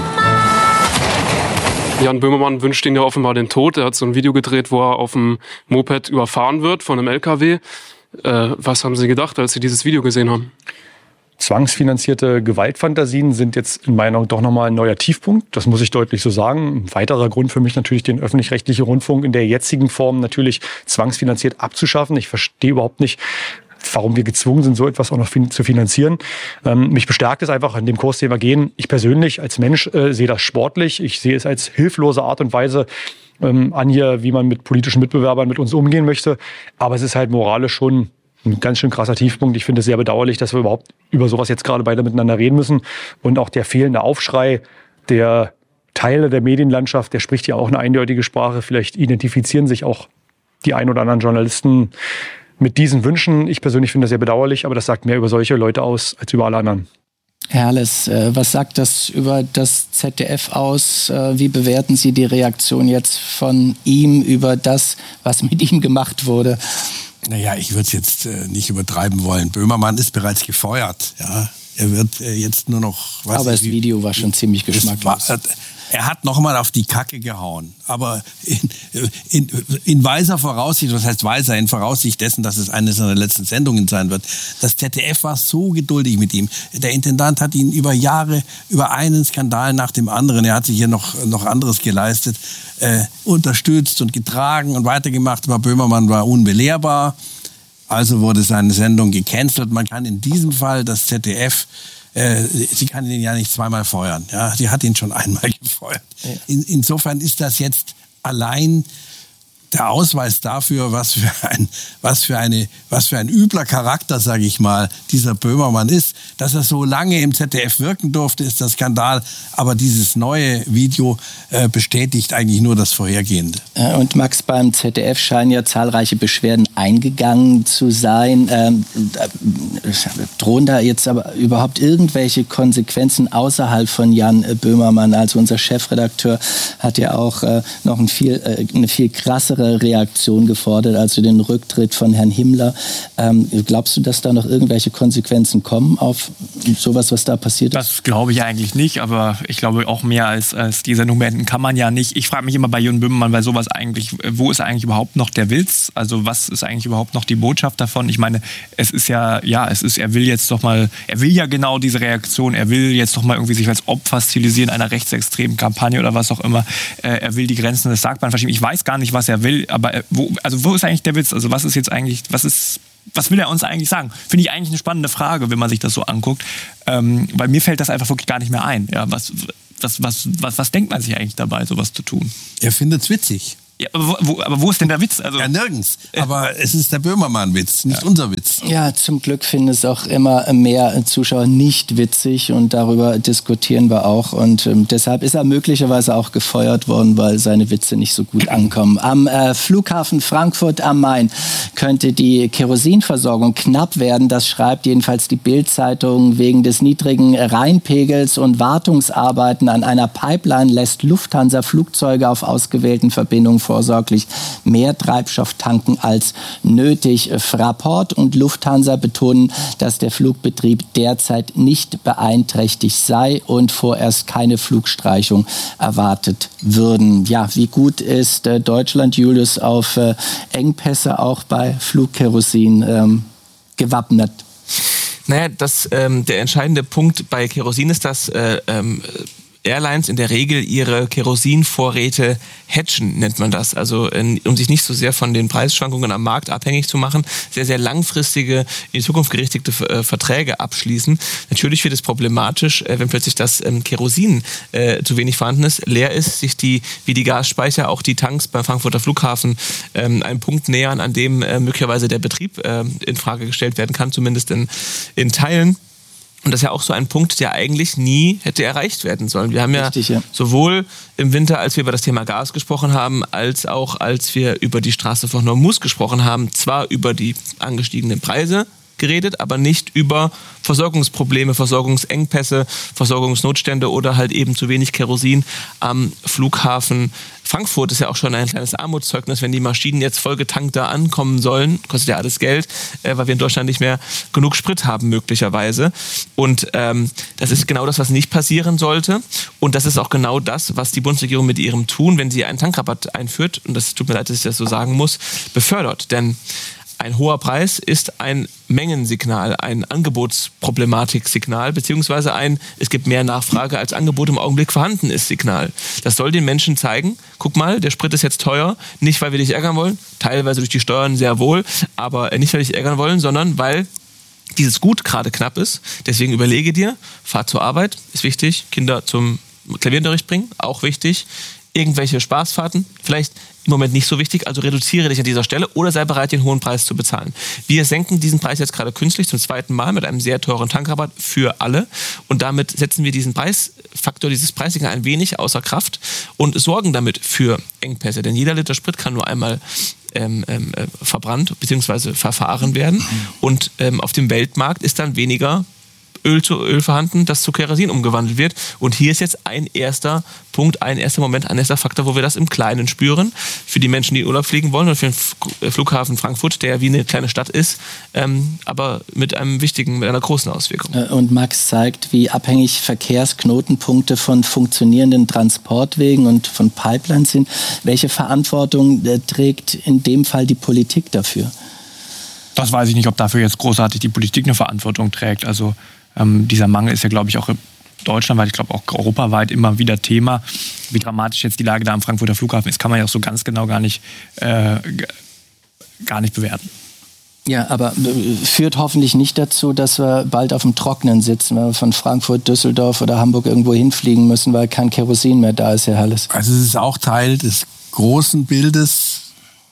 Jan Böhmermann wünscht ihn ja offenbar den Tod. Er hat so ein Video gedreht, wo er auf dem Moped überfahren wird von einem L K W. Äh, was haben Sie gedacht, als Sie dieses Video gesehen haben? Zwangsfinanzierte Gewaltfantasien sind jetzt in meiner Meinung doch nochmal ein neuer Tiefpunkt. Das muss ich deutlich so sagen. Ein weiterer Grund für mich natürlich, den öffentlich-rechtlichen Rundfunk in der jetzigen Form natürlich zwangsfinanziert abzuschaffen. Ich verstehe überhaupt nicht, warum wir gezwungen sind, so etwas auch noch fin- zu finanzieren. Ähm, mich bestärkt es einfach in dem Kurs, den wir gehen. Ich persönlich als Mensch äh, sehe das sportlich. Ich sehe es als hilflose Art und Weise ähm, an hier, wie man mit politischen Mitbewerbern mit uns umgehen möchte. Aber es ist halt moralisch schon ein ganz schön krasser Tiefpunkt. Ich finde es sehr bedauerlich, dass wir überhaupt über sowas jetzt gerade beide miteinander reden müssen. Und auch der fehlende Aufschrei der Teile der Medienlandschaft, der spricht ja auch eine eindeutige Sprache. Vielleicht identifizieren sich auch die ein oder anderen Journalisten mit diesen Wünschen. Ich persönlich finde das sehr bedauerlich, aber das sagt mehr über solche Leute aus als über alle anderen. Herrles, was sagt das über das Z D F aus? Wie bewerten Sie die Reaktion jetzt von ihm über das, was mit ihm gemacht wurde? Naja, ich würde es jetzt äh, nicht übertreiben wollen. Böhmermann ist bereits gefeuert. Ja? Er wird äh, jetzt nur noch... Was Aber das wie, Video war schon ziemlich geschmacklos. War, er hat noch mal auf die Kacke gehauen. Aber in, in, in weiser Voraussicht, was heißt weiser, in Voraussicht dessen, dass es eine seiner letzten Sendungen sein wird. Das Z D F war so geduldig mit ihm. Der Intendant hat ihn über Jahre, über einen Skandal nach dem anderen, er hat sich hier noch, noch anderes geleistet, äh, unterstützt und getragen und weitergemacht. Aber Böhmermann war unbelehrbar. Also wurde seine Sendung gecancelt. Man kann in diesem Fall das Z D F, äh, sie kann ihn ja nicht zweimal feuern. Ja? Sie hat ihn schon einmal gefeuert. Ja. In, insofern ist das jetzt allein der Ausweis dafür, was für ein, was für eine, was für ein übler Charakter, sage ich mal, dieser Böhmermann ist. Dass er so lange im Z D F wirken durfte, ist der Skandal. Aber dieses neue Video äh, bestätigt eigentlich nur das Vorhergehende. Und Max, beim Z D F scheinen ja zahlreiche Beschwerden eingegangen zu sein. Ähm, drohen da jetzt aber überhaupt irgendwelche Konsequenzen außerhalb von Jan Böhmermann? Also unser Chefredakteur hat ja auch äh, noch ein viel, äh, eine viel krassere Reaktion gefordert, also den Rücktritt von Herrn Himmler. Ähm, glaubst du, dass da noch irgendwelche Konsequenzen kommen auf sowas, was da passiert ist? Das glaube ich eigentlich nicht, aber ich glaube auch mehr als, als die Sendung beenden kann man ja nicht. Ich frage mich immer bei Jan Böhmermann bei sowas eigentlich, wo ist eigentlich überhaupt noch der Witz? Also was ist eigentlich überhaupt noch die Botschaft davon? Ich meine, es ist ja, ja, es ist, er will jetzt doch mal, er will ja genau diese Reaktion, er will jetzt doch mal irgendwie sich als Opfer stilisieren einer rechtsextremen Kampagne oder was auch immer. Er will die Grenzen des Sagbaren verschieben. Ich weiß gar nicht, was er will. Aber wo, also wo ist eigentlich der Witz? Also was ist jetzt eigentlich, was ist, was will er uns eigentlich sagen? Finde ich eigentlich eine spannende Frage, wenn man sich das so anguckt. Ähm, weil mir fällt das einfach wirklich gar nicht mehr ein. Ja, was, was, was, was, was denkt man sich eigentlich dabei, sowas zu tun? Er findet es witzig. Ja, aber, wo, aber wo ist denn der Witz? Also ja, nirgends. Aber es ist der Böhmermann-Witz, nicht ja. unser Witz. Ja, zum Glück finden es auch immer mehr Zuschauer nicht witzig und darüber diskutieren wir auch. Und ähm, deshalb ist er möglicherweise auch gefeuert worden, weil seine Witze nicht so gut ankommen. Am äh, Flughafen Frankfurt am Main könnte die Kerosinversorgung knapp werden. Das schreibt jedenfalls die Bild-Zeitung. Wegen des niedrigen Rheinpegels und Wartungsarbeiten an einer Pipeline lässt Lufthansa Flugzeuge auf ausgewählten Verbindungen vorsorglich mehr Treibstoff tanken als nötig. Fraport und Lufthansa betonen, dass der Flugbetrieb derzeit nicht beeinträchtigt sei und vorerst keine Flugstreichung erwartet würden. Ja, wie gut ist äh, Deutschland, Julius, auf äh, Engpässe auch bei Flugkerosin ähm, gewappnet? Naja, das, ähm, der entscheidende Punkt bei Kerosin ist, dass äh, ähm, Airlines in der Regel ihre Kerosinvorräte hedgen, nennt man das. Also um sich nicht so sehr von den Preisschwankungen am Markt abhängig zu machen, sehr, sehr langfristige, in die Zukunft gerichtete äh, Verträge abschließen. Natürlich wird es problematisch, äh, wenn plötzlich das ähm, Kerosin äh, zu wenig vorhanden ist, leer ist, sich die, wie die Gasspeicher, auch die Tanks beim Frankfurter Flughafen ähm, einen Punkt nähern, an dem äh, möglicherweise der Betrieb äh, in Frage gestellt werden kann, zumindest in, in Teilen. Und das ist ja auch so ein Punkt, der eigentlich nie hätte erreicht werden sollen. Wir haben ja, Richtig, ja sowohl im Winter, als wir über das Thema Gas gesprochen haben, als auch als wir über die Straße von Hormuz gesprochen haben, zwar über die angestiegenen Preise geredet, aber nicht über Versorgungsprobleme, Versorgungsengpässe, Versorgungsnotstände oder halt eben zu wenig Kerosin am Flughafen Frankfurt. Ist ja auch schon ein kleines Armutszeugnis, wenn die Maschinen jetzt vollgetankt da ankommen sollen. Kostet ja alles Geld, äh, weil wir in Deutschland nicht mehr genug Sprit haben möglicherweise. Und ähm, das ist genau das, was nicht passieren sollte. Und das ist auch genau das, was die Bundesregierung mit ihrem Tun, wenn sie einen Tankrabatt einführt, und das tut mir leid, dass ich das so sagen muss, befördert. Denn ein hoher Preis ist ein Mengensignal, ein Angebotsproblematik-Signal, beziehungsweise ein, es gibt mehr Nachfrage als Angebot im Augenblick vorhanden ist Signal. Das soll den Menschen zeigen, guck mal, der Sprit ist jetzt teuer, nicht weil wir dich ärgern wollen, teilweise durch die Steuern sehr wohl, aber nicht weil wir dich ärgern wollen, sondern weil dieses Gut gerade knapp ist. Deswegen überlege dir, fahr zur Arbeit, ist wichtig, Kinder zum Klavierunterricht bringen, auch wichtig, irgendwelche Spaßfahrten, vielleicht im Moment nicht so wichtig, also reduziere dich an dieser Stelle oder sei bereit, den hohen Preis zu bezahlen. Wir senken diesen Preis jetzt gerade künstlich zum zweiten Mal mit einem sehr teuren Tankrabatt für alle und damit setzen wir diesen Preisfaktor, dieses Preissignal ein wenig außer Kraft und sorgen damit für Engpässe, denn jeder Liter Sprit kann nur einmal ähm, ähm, verbrannt bzw. verfahren werden und ähm, auf dem Weltmarkt ist dann weniger Öl zu Öl vorhanden, das zu Kerosin umgewandelt wird. Und hier ist jetzt ein erster Punkt, ein erster Moment, ein erster Faktor, wo wir das im Kleinen spüren. Für die Menschen, die in Urlaub fliegen wollen und für den Flughafen Frankfurt, der wie eine kleine Stadt ist, ähm, aber mit einem wichtigen, mit einer großen Auswirkung. Und Max zeigt, wie abhängig Verkehrsknotenpunkte von funktionierenden Transportwegen und von Pipelines sind. Welche Verantwortung äh, trägt in dem Fall die Politik dafür? Das weiß ich nicht, ob dafür jetzt großartig die Politik eine Verantwortung trägt. Also ähm, dieser Mangel ist ja, glaube ich, auch deutschlandweit, ich glaube auch europaweit immer wieder Thema. Wie dramatisch jetzt die Lage da am Frankfurter Flughafen ist, kann man ja auch so ganz genau gar nicht, äh, gar nicht bewerten. Ja, aber führt hoffentlich nicht dazu, dass wir bald auf dem Trockenen sitzen, wenn wir von Frankfurt, Düsseldorf oder Hamburg irgendwo hinfliegen müssen, weil kein Kerosin mehr da ist, Herr Halles. Also es ist auch Teil des großen Bildes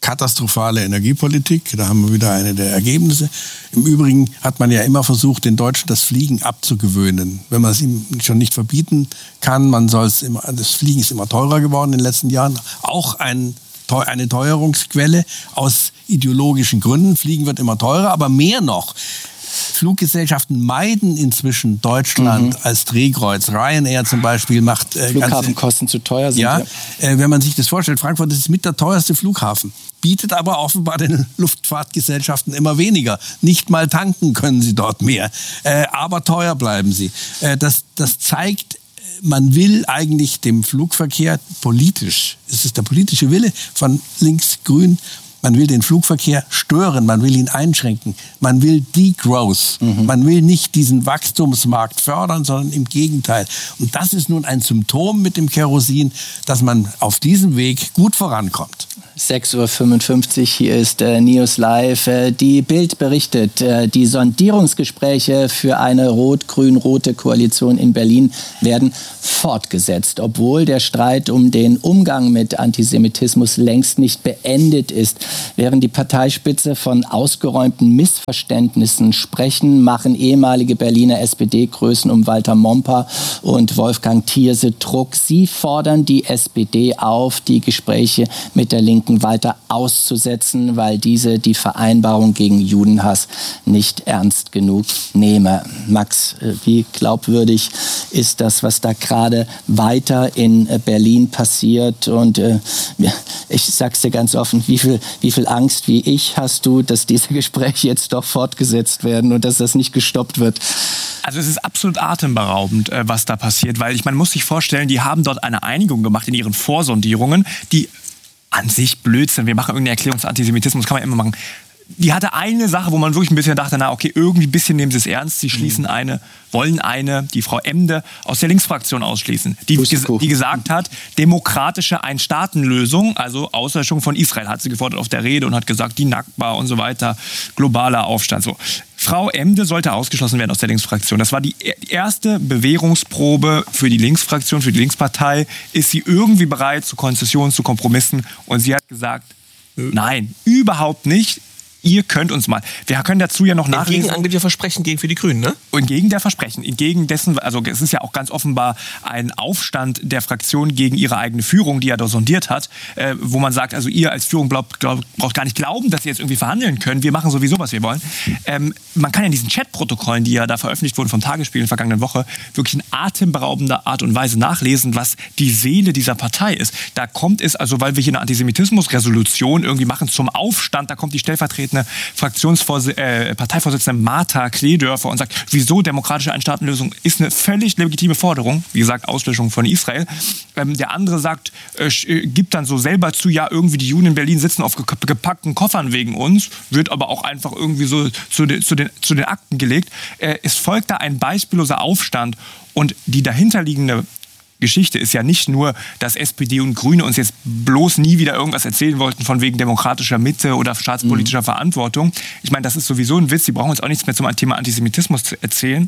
katastrophale Energiepolitik. Da haben wir wieder eine der Ergebnisse. Im Übrigen hat man ja immer versucht, den Deutschen das Fliegen abzugewöhnen. Wenn man es ihm schon nicht verbieten kann, man soll es immer, das Fliegen ist immer teurer geworden in den letzten Jahren. Auch ein, eine Teuerungsquelle aus ideologischen Gründen. Fliegen wird immer teurer, aber mehr noch. Fluggesellschaften meiden inzwischen Deutschland mhm. als Drehkreuz. Ryanair zum Beispiel macht... Äh, Flughafenkosten zu teuer sind. Ja, ja. Äh, wenn man sich das vorstellt, Frankfurt ist mit der teuerste Flughafen, bietet aber offenbar den Luftfahrtgesellschaften immer weniger. Nicht mal tanken können sie dort mehr, äh, aber teuer bleiben sie. Äh, das, das zeigt, man will eigentlich dem Flugverkehr politisch, es ist der politische Wille von links-grün, man will den Flugverkehr stören, man will ihn einschränken, man will Degrowth, mhm. man will nicht diesen Wachstumsmarkt fördern, sondern im Gegenteil. Und das ist nun ein Symptom mit dem Kerosin, dass man auf diesem Weg gut vorankommt. sechs Uhr fünfundfünfzig, hier ist äh, News Live. Äh, die Bild berichtet, äh, die Sondierungsgespräche für eine rot-grün-rote Koalition in Berlin werden fortgesetzt, obwohl der Streit um den Umgang mit Antisemitismus längst nicht beendet ist. Während die Parteispitze von ausgeräumten Missverständnissen sprechen, machen ehemalige Berliner S P D-Größen um Walter Momper und Wolfgang Thierse Druck. Sie fordern die S P D auf, die Gespräche mit der Linken weiter auszusetzen, weil diese die Vereinbarung gegen Judenhass nicht ernst genug nehme. Max, wie glaubwürdig ist das, was da gerade weiter in Berlin passiert? Und äh, ich sag's dir ganz offen, wie viel, wie viel Angst wie ich hast du, dass diese Gespräche jetzt doch fortgesetzt werden und dass das nicht gestoppt wird? Also es ist absolut atemberaubend, was da passiert, weil ich, man muss sich vorstellen, die haben dort eine Einigung gemacht in ihren Vorsondierungen, die an sich Blödsinn, wir machen irgendeine Erklärung zu Antisemitismus, kann man immer machen. Die hatte eine Sache, wo man wirklich ein bisschen dachte, na okay, irgendwie ein bisschen nehmen sie es ernst. Sie schließen mhm. eine, wollen eine, die Frau Emde, aus der Linksfraktion ausschließen. Die, ges- die gesagt hat, demokratische Ein-Staaten-Lösung, also Auslöschung von Israel, hat sie gefordert auf der Rede und hat gesagt, die Nakba und so weiter, globaler Aufstand. So. Frau Emde sollte ausgeschlossen werden aus der Linksfraktion. Das war die erste Bewährungsprobe für die Linksfraktion, für die Linkspartei. Ist sie irgendwie bereit zu Konzessionen, zu Kompromissen? Und sie hat gesagt, nein, überhaupt nicht. Ihr könnt uns mal. Wir können dazu ja noch nachlesen. Entgegen angeblicher Versprechen gegen für die Grünen, ne? Entgegen der Versprechen. Entgegen dessen, also es ist ja auch ganz offenbar ein Aufstand der Fraktion gegen ihre eigene Führung, die ja da sondiert hat, äh, wo man sagt, also ihr als Führung glaubt, glaubt, braucht gar nicht glauben, dass ihr jetzt irgendwie verhandeln könnt. Wir machen sowieso, was wir wollen. Ähm, man kann ja in diesen Chatprotokollen, die ja da veröffentlicht wurden vom Tagesspiegel in der vergangenen Woche, wirklich in atemberaubender Art und Weise nachlesen, was die Seele dieser Partei ist. Da kommt es, also weil wir hier eine Antisemitismusresolution irgendwie machen zum Aufstand, da kommt die stellvertretende Fraktionsvors- äh, Parteivorsitzende Martha Kledörfer und sagt, wieso demokratische Einstaatenlösung ist eine völlig legitime Forderung, wie gesagt, Auslöschung von Israel. Ähm, der andere sagt, äh, gibt dann so selber zu, ja, irgendwie die Juden in Berlin sitzen auf ge- gepackten Koffern wegen uns, wird aber auch einfach irgendwie so zu, de- zu, den, zu den Akten gelegt. Äh, es folgt da ein beispielloser Aufstand und die dahinterliegende Geschichte ist ja nicht nur, dass S P D und Grüne uns jetzt bloß nie wieder irgendwas erzählen wollten von wegen demokratischer Mitte oder staatspolitischer mhm. Verantwortung. Ich meine, das ist sowieso ein Witz. Die brauchen uns auch nichts mehr zum Thema Antisemitismus zu erzählen.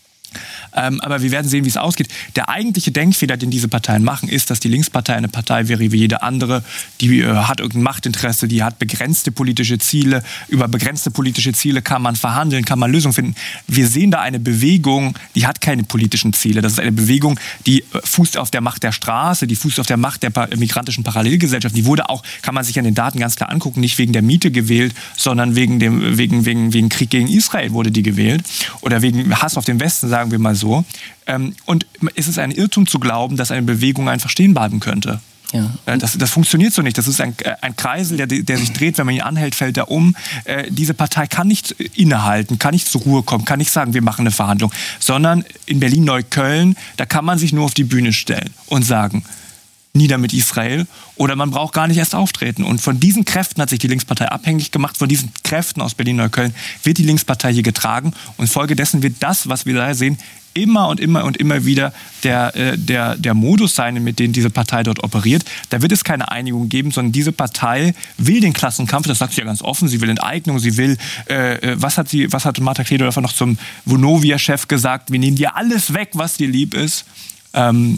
Ähm, aber wir werden sehen, wie es ausgeht. Der eigentliche Denkfehler, den diese Parteien machen, ist, dass die Linkspartei eine Partei wäre wie jede andere. Die äh, hat irgendein Machtinteresse, die hat begrenzte politische Ziele. Über begrenzte politische Ziele kann man verhandeln, kann man Lösungen finden. Wir sehen da eine Bewegung, die hat keine politischen Ziele. Das ist eine Bewegung, die äh, fußt auf der Macht der Straße, die fußt auf der Macht der pa- migrantischen Parallelgesellschaft. Die wurde auch, kann man sich an den Daten ganz klar angucken, nicht wegen der Miete gewählt, sondern wegen dem wegen, wegen, wegen Krieg gegen Israel wurde die gewählt. Oder wegen Hass auf den Westen, sagen wir mal so. So. Und es ist ein Irrtum zu glauben, dass eine Bewegung einfach stehen bleiben könnte. Ja. Das, das funktioniert so nicht. Das ist ein, ein Kreisel, der, der sich dreht, wenn man ihn anhält, fällt er um. Äh, diese Partei kann nicht innehalten, kann nicht zur Ruhe kommen, kann nicht sagen, wir machen eine Verhandlung. Sondern in Berlin-Neukölln, da kann man sich nur auf die Bühne stellen und sagen, nieder mit Israel, oder man braucht gar nicht erst auftreten. Und von diesen Kräften hat sich die Linkspartei abhängig gemacht. Von diesen Kräften aus Berlin-Neukölln wird die Linkspartei hier getragen. Und infolgedessen wird das, was wir da sehen, immer und immer und immer wieder der, äh, der, der Modus sein, mit dem diese Partei dort operiert. Da wird es keine Einigung geben, sondern diese Partei will den Klassenkampf, das sagt sie ja ganz offen, sie will Enteignung, sie will, äh, was hat sie, was hat Martha Kledorfer noch zum Vonovia-Chef gesagt, wir nehmen dir alles weg, was dir lieb ist. Ähm,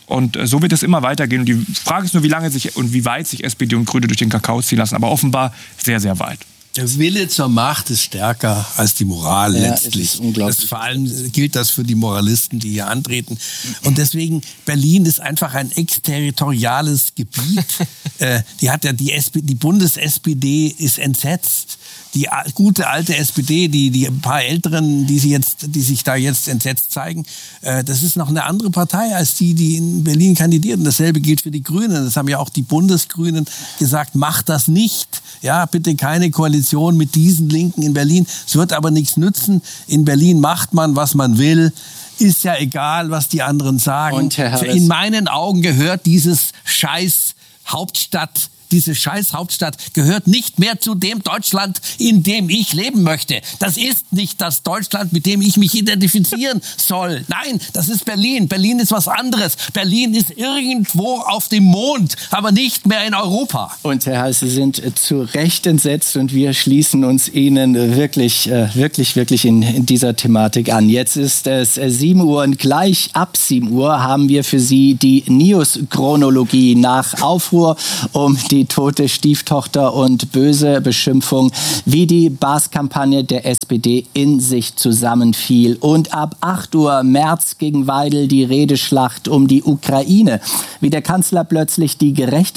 Und äh, so wird es immer weitergehen. Und die Frage ist nur, wie lange sich und wie weit sich S P D und Grüne durch den Kakao ziehen lassen. Aber offenbar sehr, sehr weit. Der Wille zur Macht ist stärker als die Moral ja, letztlich. Das, vor allem gilt das für die Moralisten, die hier antreten. Und deswegen, Berlin ist einfach ein exterritoriales Gebiet. äh, die hat ja die, S P D, die Bundes-S P D ist entsetzt. Die gute alte S P D, die, die ein paar Älteren, die, sie jetzt, die sich da jetzt entsetzt zeigen, äh, das ist noch eine andere Partei als die, die in Berlin kandidieren. Dasselbe gilt für die Grünen. Das haben ja auch die Bundesgrünen gesagt, macht das nicht. Ja, bitte keine Koalition mit diesen Linken in Berlin. Es wird aber nichts nützen. In Berlin macht man, was man will. Ist ja egal, was die anderen sagen. Und Herr Harris, in meinen Augen gehört dieses Scheiß Hauptstadt Diese scheiß Hauptstadt gehört nicht mehr zu dem Deutschland, in dem ich leben möchte. Das ist nicht das Deutschland, mit dem ich mich identifizieren soll. Nein, das ist Berlin. Berlin ist was anderes. Berlin ist irgendwo auf dem Mond, aber nicht mehr in Europa. Und Herr Heiß, Sie sind zu Recht entsetzt und wir schließen uns Ihnen wirklich, wirklich, wirklich in, in dieser Thematik an. Jetzt ist es sieben Uhr und gleich ab sieben Uhr haben wir für Sie die News-Chronologie nach Aufruhr um die tote Stieftochter und böse Beschimpfung, wie die Bas-Kampagne der S P D in sich zusammenfiel. Und ab acht Uhr Merz gegen Weidel die Redeschlacht um die Ukraine, wie der Kanzler plötzlich die Gerechtigkeit